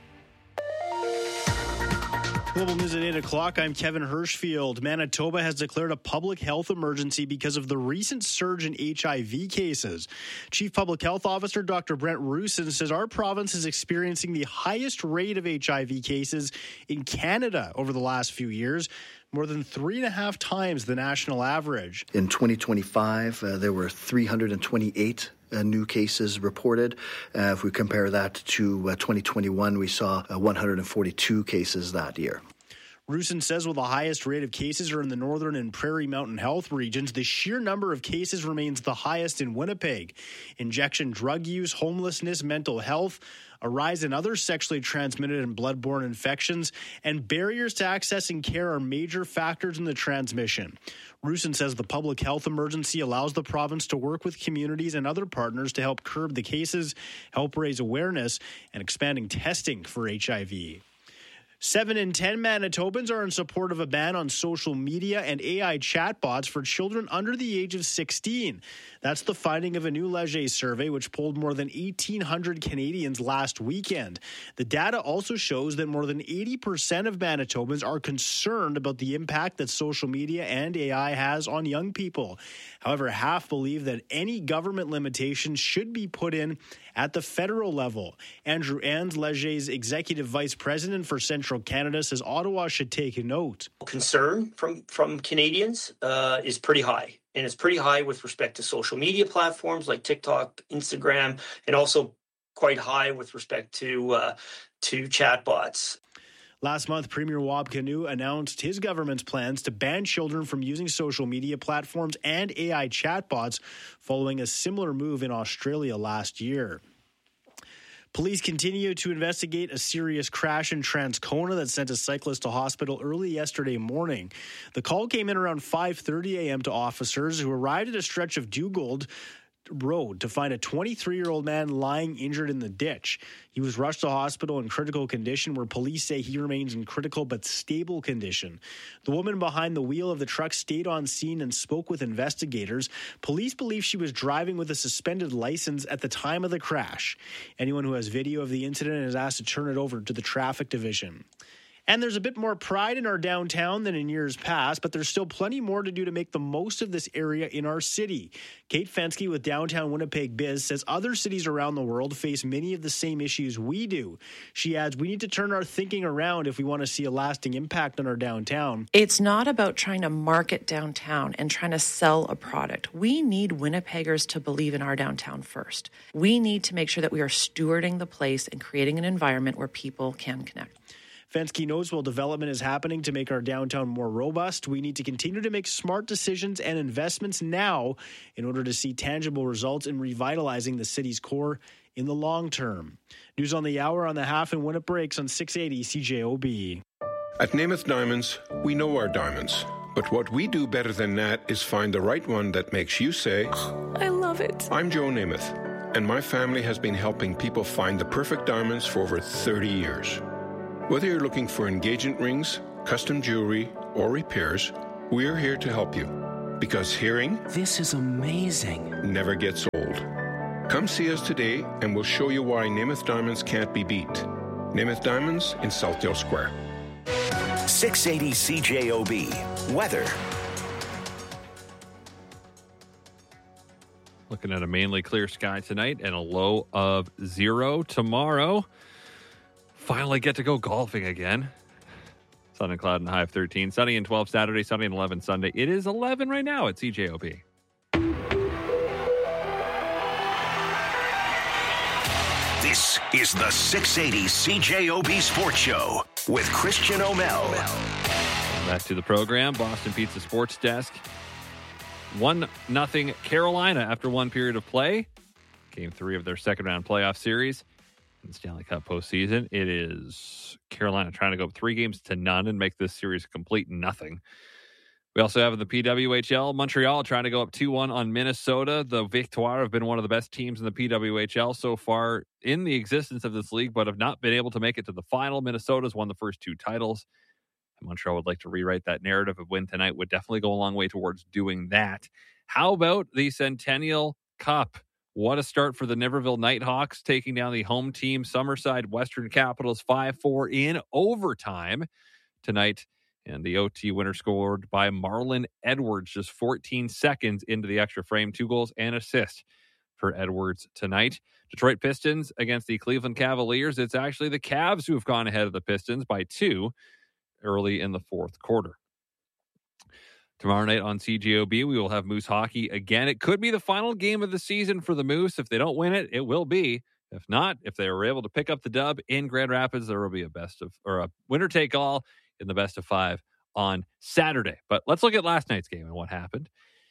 Speaker 31: Global News at eight o'clock. I'm Kevin Hirschfield. Manitoba has declared a public health emergency because of the recent surge in H I V cases. Chief Public Health Officer Doctor Brent Roussin says our province is experiencing the highest rate of H I V cases in Canada over the last few years, more than three and a half times the national average.
Speaker 17: In twenty twenty-five, uh, there were three hundred twenty-eight Uh, new cases reported. Uh, if we compare that to uh, twenty twenty-one, we saw uh, one hundred forty-two cases that year.
Speaker 31: Roussin says while the highest rate of cases are in the Northern and Prairie Mountain Health regions, the sheer number of cases remains the highest in Winnipeg. Injection drug use, homelessness, mental health, a rise in other sexually transmitted and bloodborne infections, and barriers to accessing care are major factors in the transmission. Roussin says the public health emergency allows the province to work with communities and other partners to help curb the cases, help raise awareness, and expanding testing for H I V. Seven in ten Manitobans are in support of a ban on social media and A I chatbots for children under the age of sixteen. That's the finding of a new Leger survey, which polled more than eighteen hundred Canadians last weekend. The data also shows that more than eighty percent of Manitobans are concerned about the impact that social media and A I has on young people. However, half believe that any government limitations should be put in at the federal level. Andrew Ands, Leger's executive vice president for Central Canada, says Ottawa should take a note.
Speaker 18: Concern from, from Canadians uh, is pretty high. And it's pretty high with respect to social media platforms like TikTok, Instagram, and also quite high with respect to uh, to chatbots.
Speaker 31: Last month, Premier Wab Kinew announced his government's plans to ban children from using social media platforms and A I chatbots following a similar move in Australia last year. Police continue to investigate a serious crash in Transcona that sent a cyclist to hospital early yesterday morning. The call came in around five thirty a.m. to officers who arrived at a stretch of Dugald Road to find a twenty-three-year-old man lying injured in the ditch. He was rushed to hospital in critical condition, where police say he remains in critical but stable condition. The woman behind the wheel of the truck stayed on scene and spoke with investigators. Police believe she was driving with a suspended license at the time of the crash. Anyone who has video of the incident is asked to turn it over to the traffic division.
Speaker 5: And there's a bit more pride in our downtown than in years past, but there's still plenty more to do to make the most of this area in our city. Kate Fensky with Downtown Winnipeg Biz says other cities around the world face many of the same issues we do. She adds, we need to turn our thinking around if we want to see a lasting impact on our downtown.
Speaker 6: It's not about trying to market downtown and trying to sell a product. We need Winnipeggers to believe in our downtown first. We need to make sure that we are stewarding the place and creating an environment where people can connect.
Speaker 5: Fensky notes while development is happening to make our downtown more robust, we need to continue to make smart decisions and investments now in order to see tangible results in revitalizing the city's core in the long term. News on the hour on the half and when it breaks on six eighty C J O B.
Speaker 7: At Namath Diamonds, we know our diamonds. But what we do better than that is find the right one that makes you say,
Speaker 6: I love it.
Speaker 7: I'm Joe Namath, and my family has been helping people find the perfect diamonds for over thirty years. Whether you're looking for engagement rings, custom jewelry, or repairs, we're here to help you. Because hearing, this is amazing, never gets old. Come see us today, and we'll show you why Namath Diamonds can't be beat. Namath Diamonds in Southdale Square.
Speaker 3: six eighty C J O B. Weather.
Speaker 4: Looking at a mainly clear sky tonight and a low of zero tomorrow. Finally get to go golfing again. Sun and cloud and high of thirteen. Sunny and twelve Saturday, sunny and eleven Sunday. It is eleven right now at C J O B.
Speaker 3: This is the six eighty C J O B Sports Show with Christian O'Mel.
Speaker 4: Back to the program. Boston Pizza Sports Desk. one nothing Carolina after one period of play. Game three of their second round playoff series in the Stanley Cup postseason. It is Carolina trying to go up three games to none and make this series a complete nothing. We also have the P W H L. Montreal trying to go up two one on Minnesota. The Victoire have been one of the best teams in the P W H L so far in the existence of this league, but have not been able to make it to the final. Minnesota's won the first two titles. Montreal would like to rewrite that narrative. A win tonight would definitely go a long way towards doing that. How about the Centennial Cup? What a start for the Niverville Nighthawks, taking down the home team, Summerside Western Capitals, five four in overtime tonight. And the O T winner scored by Marlon Edwards just fourteen seconds into the extra frame. Two goals and assist for Edwards tonight. Detroit Pistons against the Cleveland Cavaliers. It's actually the Cavs who have gone ahead of the Pistons by two early in the fourth quarter. Tomorrow night on C J O B, we will have Moose hockey again. It could be the final game of the season for the Moose. If they don't win it, it will be. If not, if they were able to pick up the dub in Grand Rapids, there will be a best of or a winner take all in the best of five on Saturday. But let's look at last night's game and what happened.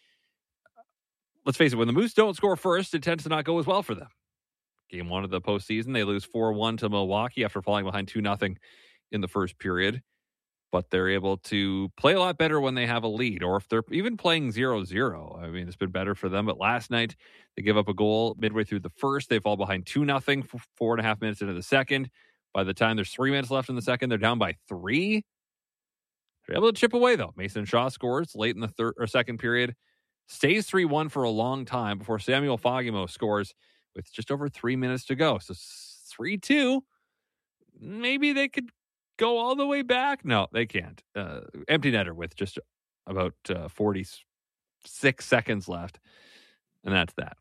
Speaker 4: Let's face it, when the Moose don't score first, it tends to not go as well for them. Game one of the postseason, they lose four one to Milwaukee after falling behind two nothing in the first period. But they're able to play a lot better when they have a lead, or if they're even playing zero zero. I mean, it's been better for them. But last night, they give up a goal midway through the first. They fall behind two nothing for four and a half minutes into the second. By the time there's three minutes left in the second, they're down by three. They're able to chip away, though. Mason Shaw scores late in the third or second period. Stays three one for a long time before Samuel Fogimo scores with just over three minutes to go. So three two. Maybe they could go all the way back. No, they can't. Uh, empty netter with just about uh, forty-six seconds left. And that's that.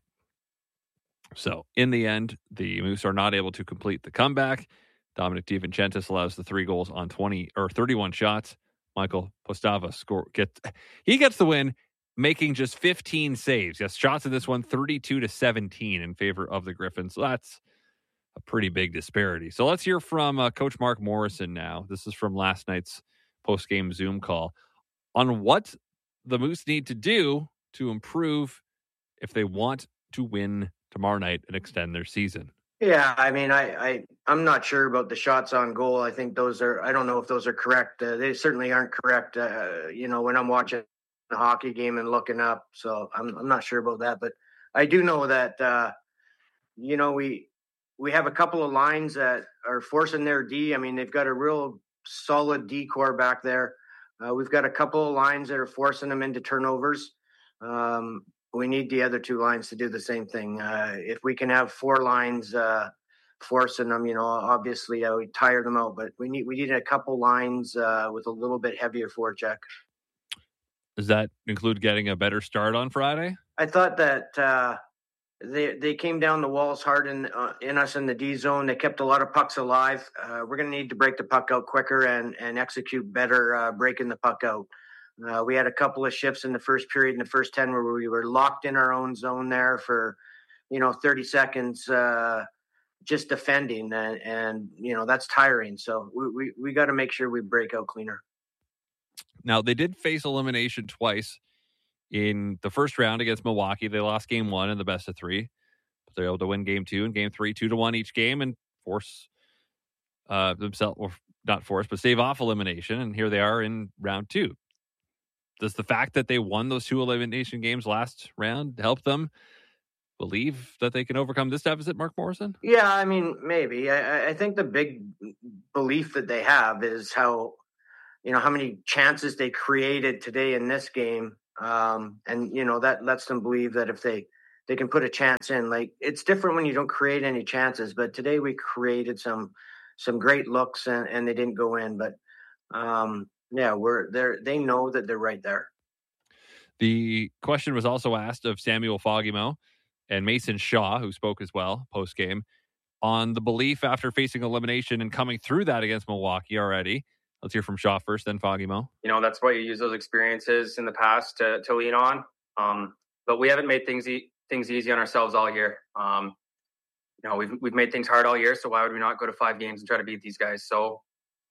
Speaker 4: So in the end, the Moose are not able to complete the comeback. Dominic DiVincentis allows the three goals on twenty or thirty-one shots. Michael Postava score gets he gets the win, making just fifteen saves. Yes, shots in this one, thirty-two to seventeen in favor of the Griffins. So that's a pretty big disparity. So let's hear from uh, Coach Mark Morrison now. This is from last night's post-game Zoom call on what the Moose need to do to improve if they want to win tomorrow night and extend their season.
Speaker 19: Yeah, I mean, I, I, I'm not sure about the shots on goal. I think those are, I don't know if those are correct. Uh, they certainly aren't correct, uh, you know, when I'm watching a hockey game and looking up. So I'm, I'm not sure about that. But I do know that, uh, you know, we, we have a couple of lines that are forcing their D. I mean, they've got a real solid D core back there. Uh, we've got a couple of lines that are forcing them into turnovers. Um, we need the other two lines to do the same thing. Uh, if we can have four lines uh, forcing them. You know, obviously I would tire them out, but we need we needed a couple lines uh, with a little bit heavier forecheck.
Speaker 4: Does that include getting a better start on Friday?
Speaker 19: I thought that uh, they they came down the walls hard in uh, in us in the D zone. They kept a lot of pucks alive. Uh, we're going to need to break the puck out quicker and and execute better uh, breaking the puck out. Uh, we had a couple of shifts in the first period, in the first ten, where we were locked in our own zone there for, you know, thirty seconds, uh, just defending, and, and you know that's tiring. So we we, we got to make sure we break out cleaner.
Speaker 4: Now, they did face elimination twice in the first round against Milwaukee. They lost game one in the best of three, but they're able to win game two and game three, two to one each game, and force uh, themselves, or not force, but stave off elimination. And here they are in round two. Does the fact that they won those two elimination games last round help them believe that they can overcome this deficit, Mark Morrison?
Speaker 19: Yeah, I mean, maybe. I, I think the big belief that they have is how, you know, how many chances they created today in this game. Um, and, you know, that lets them believe that if they, they can put a chance in, like, it's different when you don't create any chances. But today we created some some great looks and, and they didn't go in. But, um, yeah, we're there. They know that they're right there.
Speaker 4: The question was also asked of Samuel Fagemo and Mason Shaw, who spoke as well post-game, on the belief after facing elimination and coming through that against Milwaukee already. Let's hear from Shaw first, then Fagemo.
Speaker 8: You know, that's why you use those experiences in the past to, to lean on. Um, but we haven't made things e- things easy on ourselves all year. Um, you know, we've we've made things hard all year, so why would we not go to five games and try to beat these guys? So,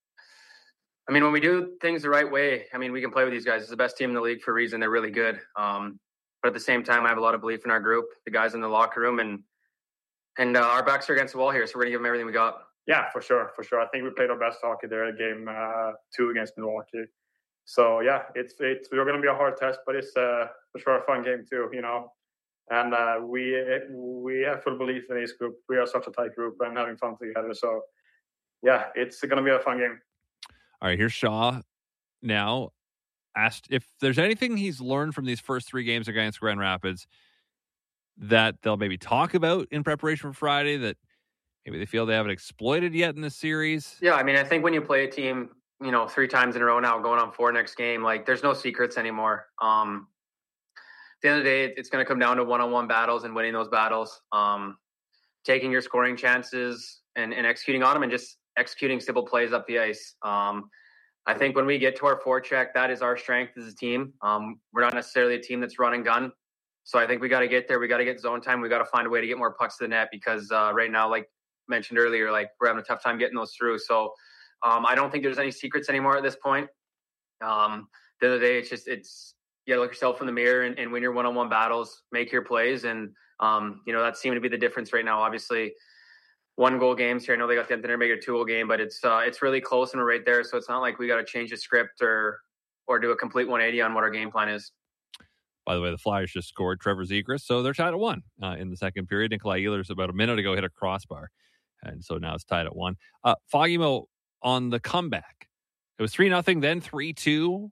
Speaker 8: I mean, when we do things the right way, I mean, we can play with these guys. It's the best team in the league for a reason. They're really good. Um, but at the same time, I have a lot of belief in our group, the guys in the locker room, and and uh, our backs are against the wall here, so we're going to give them everything we got.
Speaker 11: Yeah, for sure, for sure. I think we played our best hockey there at game uh, two against Milwaukee. So yeah, it's it's we're going to be a hard test, but it's uh, for sure a fun game too, you know. And uh, we we have full belief in this group. We are such a tight group and having fun together. So yeah, it's going to be a fun game.
Speaker 4: All right, here's Shaw now, asked if there's anything he's learned from these first three games against Grand Rapids that they'll maybe talk about in preparation for Friday that maybe they feel they haven't exploited yet in this series.
Speaker 8: Yeah, I mean, I think when you play a team, you know, three times in a row now, going on four next game, like there's no secrets anymore. Um, at the end of the day, it's going to come down to one-on-one battles and winning those battles, um, taking your scoring chances and, and executing on them and just executing simple plays up the ice. Um, I think when we get to our forecheck, that is our strength as a team. Um, we're not necessarily a team that's run and gun. So I think we got to get there. We got to get zone time. We got to find a way to get more pucks to the net because uh, right now, like mentioned earlier, like we're having a tough time getting those through. So um, I don't think there's any secrets anymore at this point. Um, the other day, it's just, it's, you gotta look yourself in the mirror and, and win your one-on-one battles, make your plays. And, um, you know, that seemed to be the difference right now. Obviously, one goal games here. I know they got the Empty Netter make it a two goal game, but it's, uh, it's really close and we're right there. So it's not like we got to change the script or, or do a complete one eighty on what our game plan is.
Speaker 4: By the way, the Flyers just scored Trevor Zegras, so they're tied at one uh, in the second period. Nikolai Ehlers about a minute ago hit a crossbar, and so now it's tied at one. Uh, Fagemo on the comeback. It was three nothing, then three two.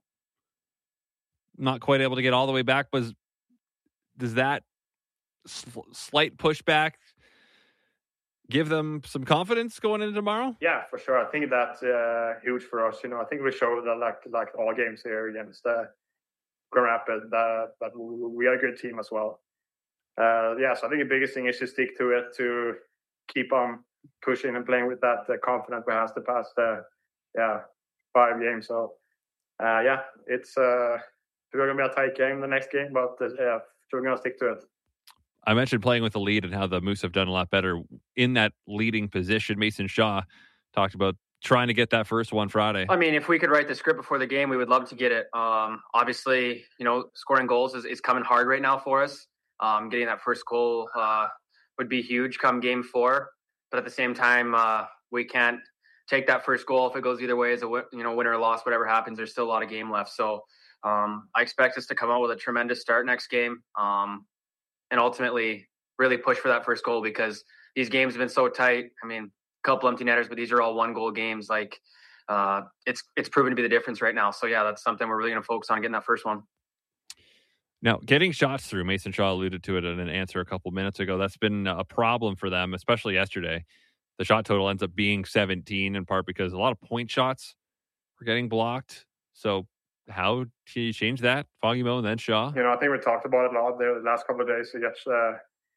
Speaker 4: Not quite able to get all the way back, but does that sl- slight pushback give them some confidence going into tomorrow?
Speaker 11: Yeah, for sure. I think that's uh, huge for us. You know, I think we showed that like like all games here against uh, Grand Rapids that, that we are a good team as well. Uh, yeah, so I think the biggest thing is to stick to it, to keep on pushing and playing with that uh, confidence we have the past uh, yeah five games. So uh, yeah, it's. Uh, We're going to be a tight game the next game, but uh, yeah, we're going to stick to it.
Speaker 4: I mentioned playing with the lead and how the Moose have done a lot better in that leading position. Mason Shaw talked about trying to get that first one Friday.
Speaker 8: I mean, if we could write the script before the game, we would love to get it. Um, obviously, you know, scoring goals is, is coming hard right now for us. Um, getting that first goal uh, would be huge come game four. But at the same time, uh, we can't take that first goal if it goes either way as a you know winner or loss, whatever happens. There's still a lot of game left. So Um, I expect us to come out with a tremendous start next game um, and ultimately really push for that first goal because these games have been so tight. I mean, a couple empty netters, but these are all one goal games. Like uh, it's it's proven to be the difference right now. So yeah, that's something we're really going to focus on getting that first one.
Speaker 4: Now, getting shots through, Mason Shaw alluded to it in an answer a couple minutes ago. That's been a problem for them, especially yesterday. the shot total ends up being seventeen, in part because a lot of point shots were getting blocked. So how do you change that? Foggy Mo and then Shaw?
Speaker 11: You know, I think we talked about it a lot there the last couple of days to get uh,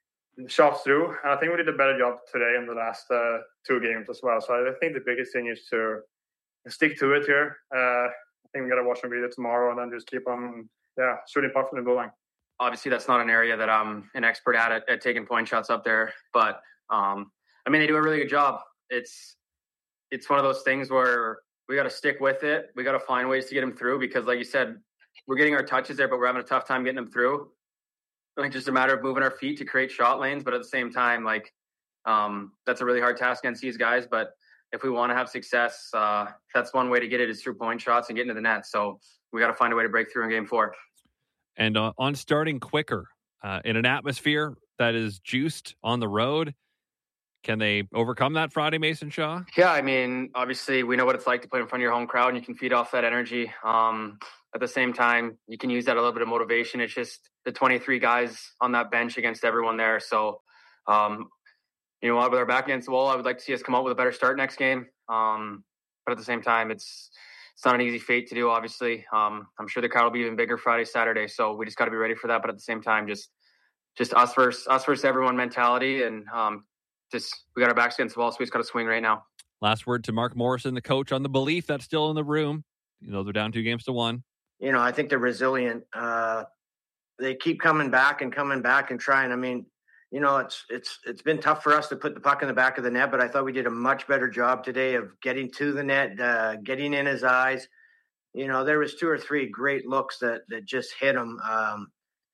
Speaker 11: shots through. And I think we did a better job today in the last uh, two games as well. So I think the biggest thing is to stick to it here. Uh, I think we got to watch some video tomorrow and then just keep on, yeah, shooting puck from the goal line.
Speaker 8: Obviously, that's not an area that I'm an expert at, at, at taking point shots up there. But, um, I mean, they do a really good job. It's it's one of those things where we got to stick with it. We got to find ways to get them through because, like you said, we're getting our touches there, but we're having a tough time getting them through. Like, just a matter of moving our feet to create shot lanes. But at the same time, like, um, that's a really hard task against these guys. But if we want to have success, uh, that's one way to get it is through point shots and get into the net. So we got to find a way to break through in game four.
Speaker 4: And uh, on starting quicker uh, in an atmosphere that is juiced on the road, can they overcome that Friday, Mason Shaw?
Speaker 8: Yeah, I mean, obviously we know what it's like to play in front of your home crowd and you can feed off that energy. Um, at the same time, you can use that a little bit of motivation. It's just the twenty-three guys on that bench against everyone there. So, um, you know, with our back against the wall, I would like to see us come out with a better start next game. Um, but at the same time, it's it's not an easy fate to do, obviously. Um, I'm sure the crowd will be even bigger Friday, Saturday. So we just got to be ready for that. But at the same time, just just us versus, us versus everyone mentality and um, just we got our backs against the wall, so we just got to swing right now.
Speaker 4: Last word to Mark Morrison, the coach, on the belief that's still in the room. You know, they're down two games to one.
Speaker 19: You know, I think they're resilient. Uh, they keep coming back and coming back and trying. I mean, you know, it's it's it's been tough for us to put the puck in the back of the net, but I thought we did a much better job today of getting to the net, uh, getting in his eyes. You know, there was two or three great looks that that just hit him. Um,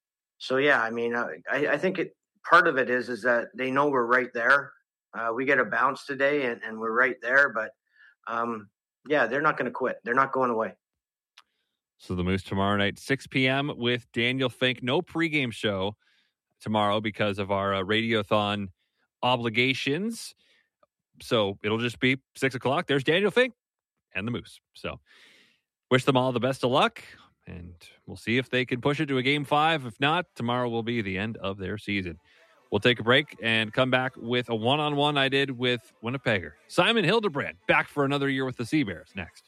Speaker 19: so yeah, I mean, I, I think it. Part of it is is that they know we're right there. Uh, we get a bounce today, and, and we're right there. But um, yeah, they're not going to quit. They're not going away.
Speaker 4: So the Moose tomorrow night, six p.m. with Daniel Fink. No pregame show tomorrow because of our uh, Radiothon obligations. So it'll just be six o'clock. There's Daniel Fink and the Moose. So wish them all the best of luck. And we'll see if they can push it to a game five. If not, tomorrow will be the end of their season. We'll take a break and come back with a one-on-one I did with Winnipegger Simon Hildebrand, back for another year with the Sea Bears next.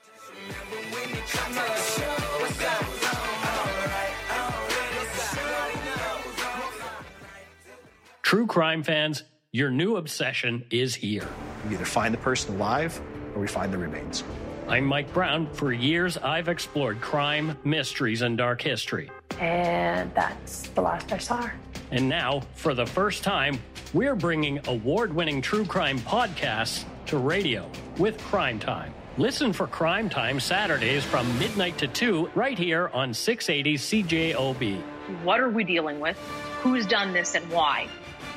Speaker 9: True crime fans, your new obsession is here.
Speaker 12: We either find the person alive or we find the remains.
Speaker 9: I'm Mike Brown. For years, I've explored crime, mysteries, and dark history.
Speaker 13: And that's the last I saw her.
Speaker 9: And now, for the first time, we're bringing award-winning true crime podcasts to radio with Crime Time. Listen for Crime Time Saturdays from midnight to two right here on six eighty C J O B.
Speaker 13: What are we dealing with? Who's done this and why?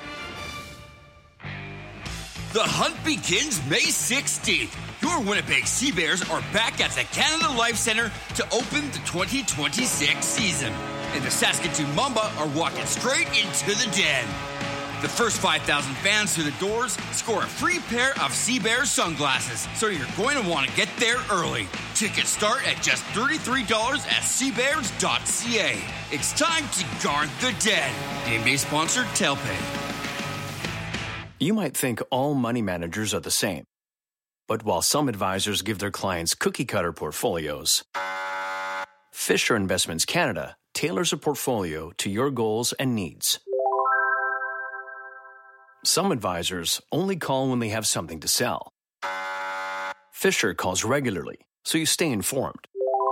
Speaker 20: The hunt begins May sixteenth. Your Winnipeg Sea Bears are back at the Canada Life Centre to open the twenty twenty-six season. And the Saskatoon Mamba are walking straight into the den. The first five thousand fans through the doors score a free pair of Sea Bears sunglasses, so you're going to want to get there early. Tickets start at just thirty-three dollars at sea bears dot c a. It's time to guard the den. Game day sponsor, Telpay.
Speaker 21: You might think all money managers are the same. But while some advisors give their clients cookie-cutter portfolios, Fisher Investments Canada tailors a portfolio to your goals and needs. Some advisors only call when they have something to sell. Fisher calls regularly, so you stay informed.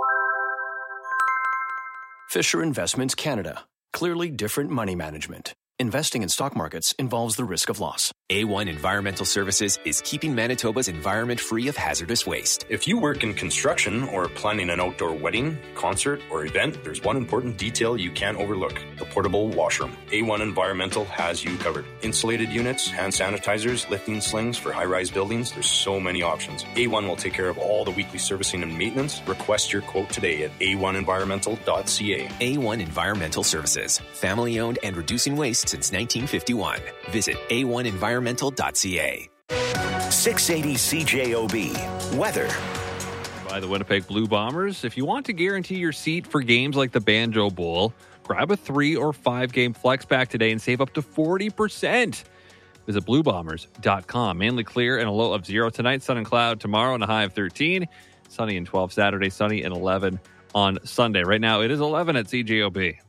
Speaker 21: Fisher Investments Canada. Clearly different money management. Investing in stock markets involves the risk of loss.
Speaker 22: A one Environmental Services is keeping Manitoba's environment free of hazardous waste.
Speaker 23: If you work in construction or planning an outdoor wedding, concert, or event, there's one important detail you can't overlook: the portable washroom. A one Environmental has you covered. Insulated units, hand sanitizers, lifting slings for high-rise buildings. There's so many options. A one will take care of all the weekly servicing and maintenance. Request your quote today at a one environmental dot c a.
Speaker 22: A one Environmental Services. Family-owned and reducing waste since nineteen fifty-one. Visit a one environmental dot c a.
Speaker 3: six eighty C J O B. Weather.
Speaker 4: By the Winnipeg Blue Bombers. If you want to guarantee your seat for games like the Banjo Bowl, grab a three or five game flex pack today and save up to forty percent. Visit blue bombers dot com. Mainly clear and a low of zero tonight. Sun and cloud tomorrow and a high of thirteen. Sunny and twelve Saturday. Sunny and eleven on Sunday. Right now it is eleven at C J O B.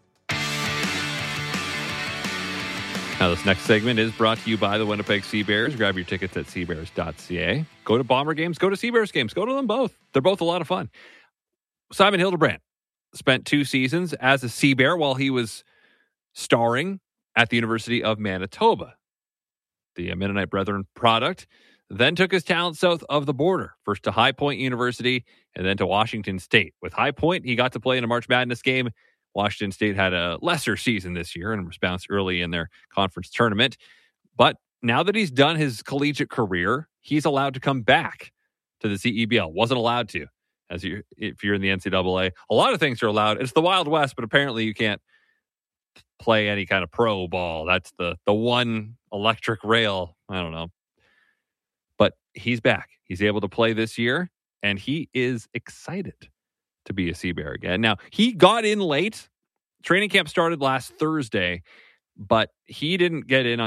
Speaker 4: Now this next segment is brought to you by the Winnipeg Sea Bears. Grab your tickets at sea bears dot c a. Go to Bomber games. Go to Sea Bears games. Go to them both. They're both a lot of fun. Simon Hildebrand spent two seasons as a Sea Bear while he was starring at the University of Manitoba. The Mennonite Brethren product, then took his talent south of the border, first to High Point University and then to Washington State. With High Point, he got to play in a March Madness game. Washington State had a lesser season this year and was bounced early in their conference tournament. But now that he's done his collegiate career, he's allowed to come back to the C E B L. Wasn't allowed to, as you if you're in the N C double A. A lot of things are allowed. It's the Wild West, but apparently you can't play any kind of pro ball. That's the the one electric rail. I don't know. But he's back. He's able to play this year, and he is excited to be a Sea Bear again. Now, he got in late. Training camp started last Thursday, but he didn't get in on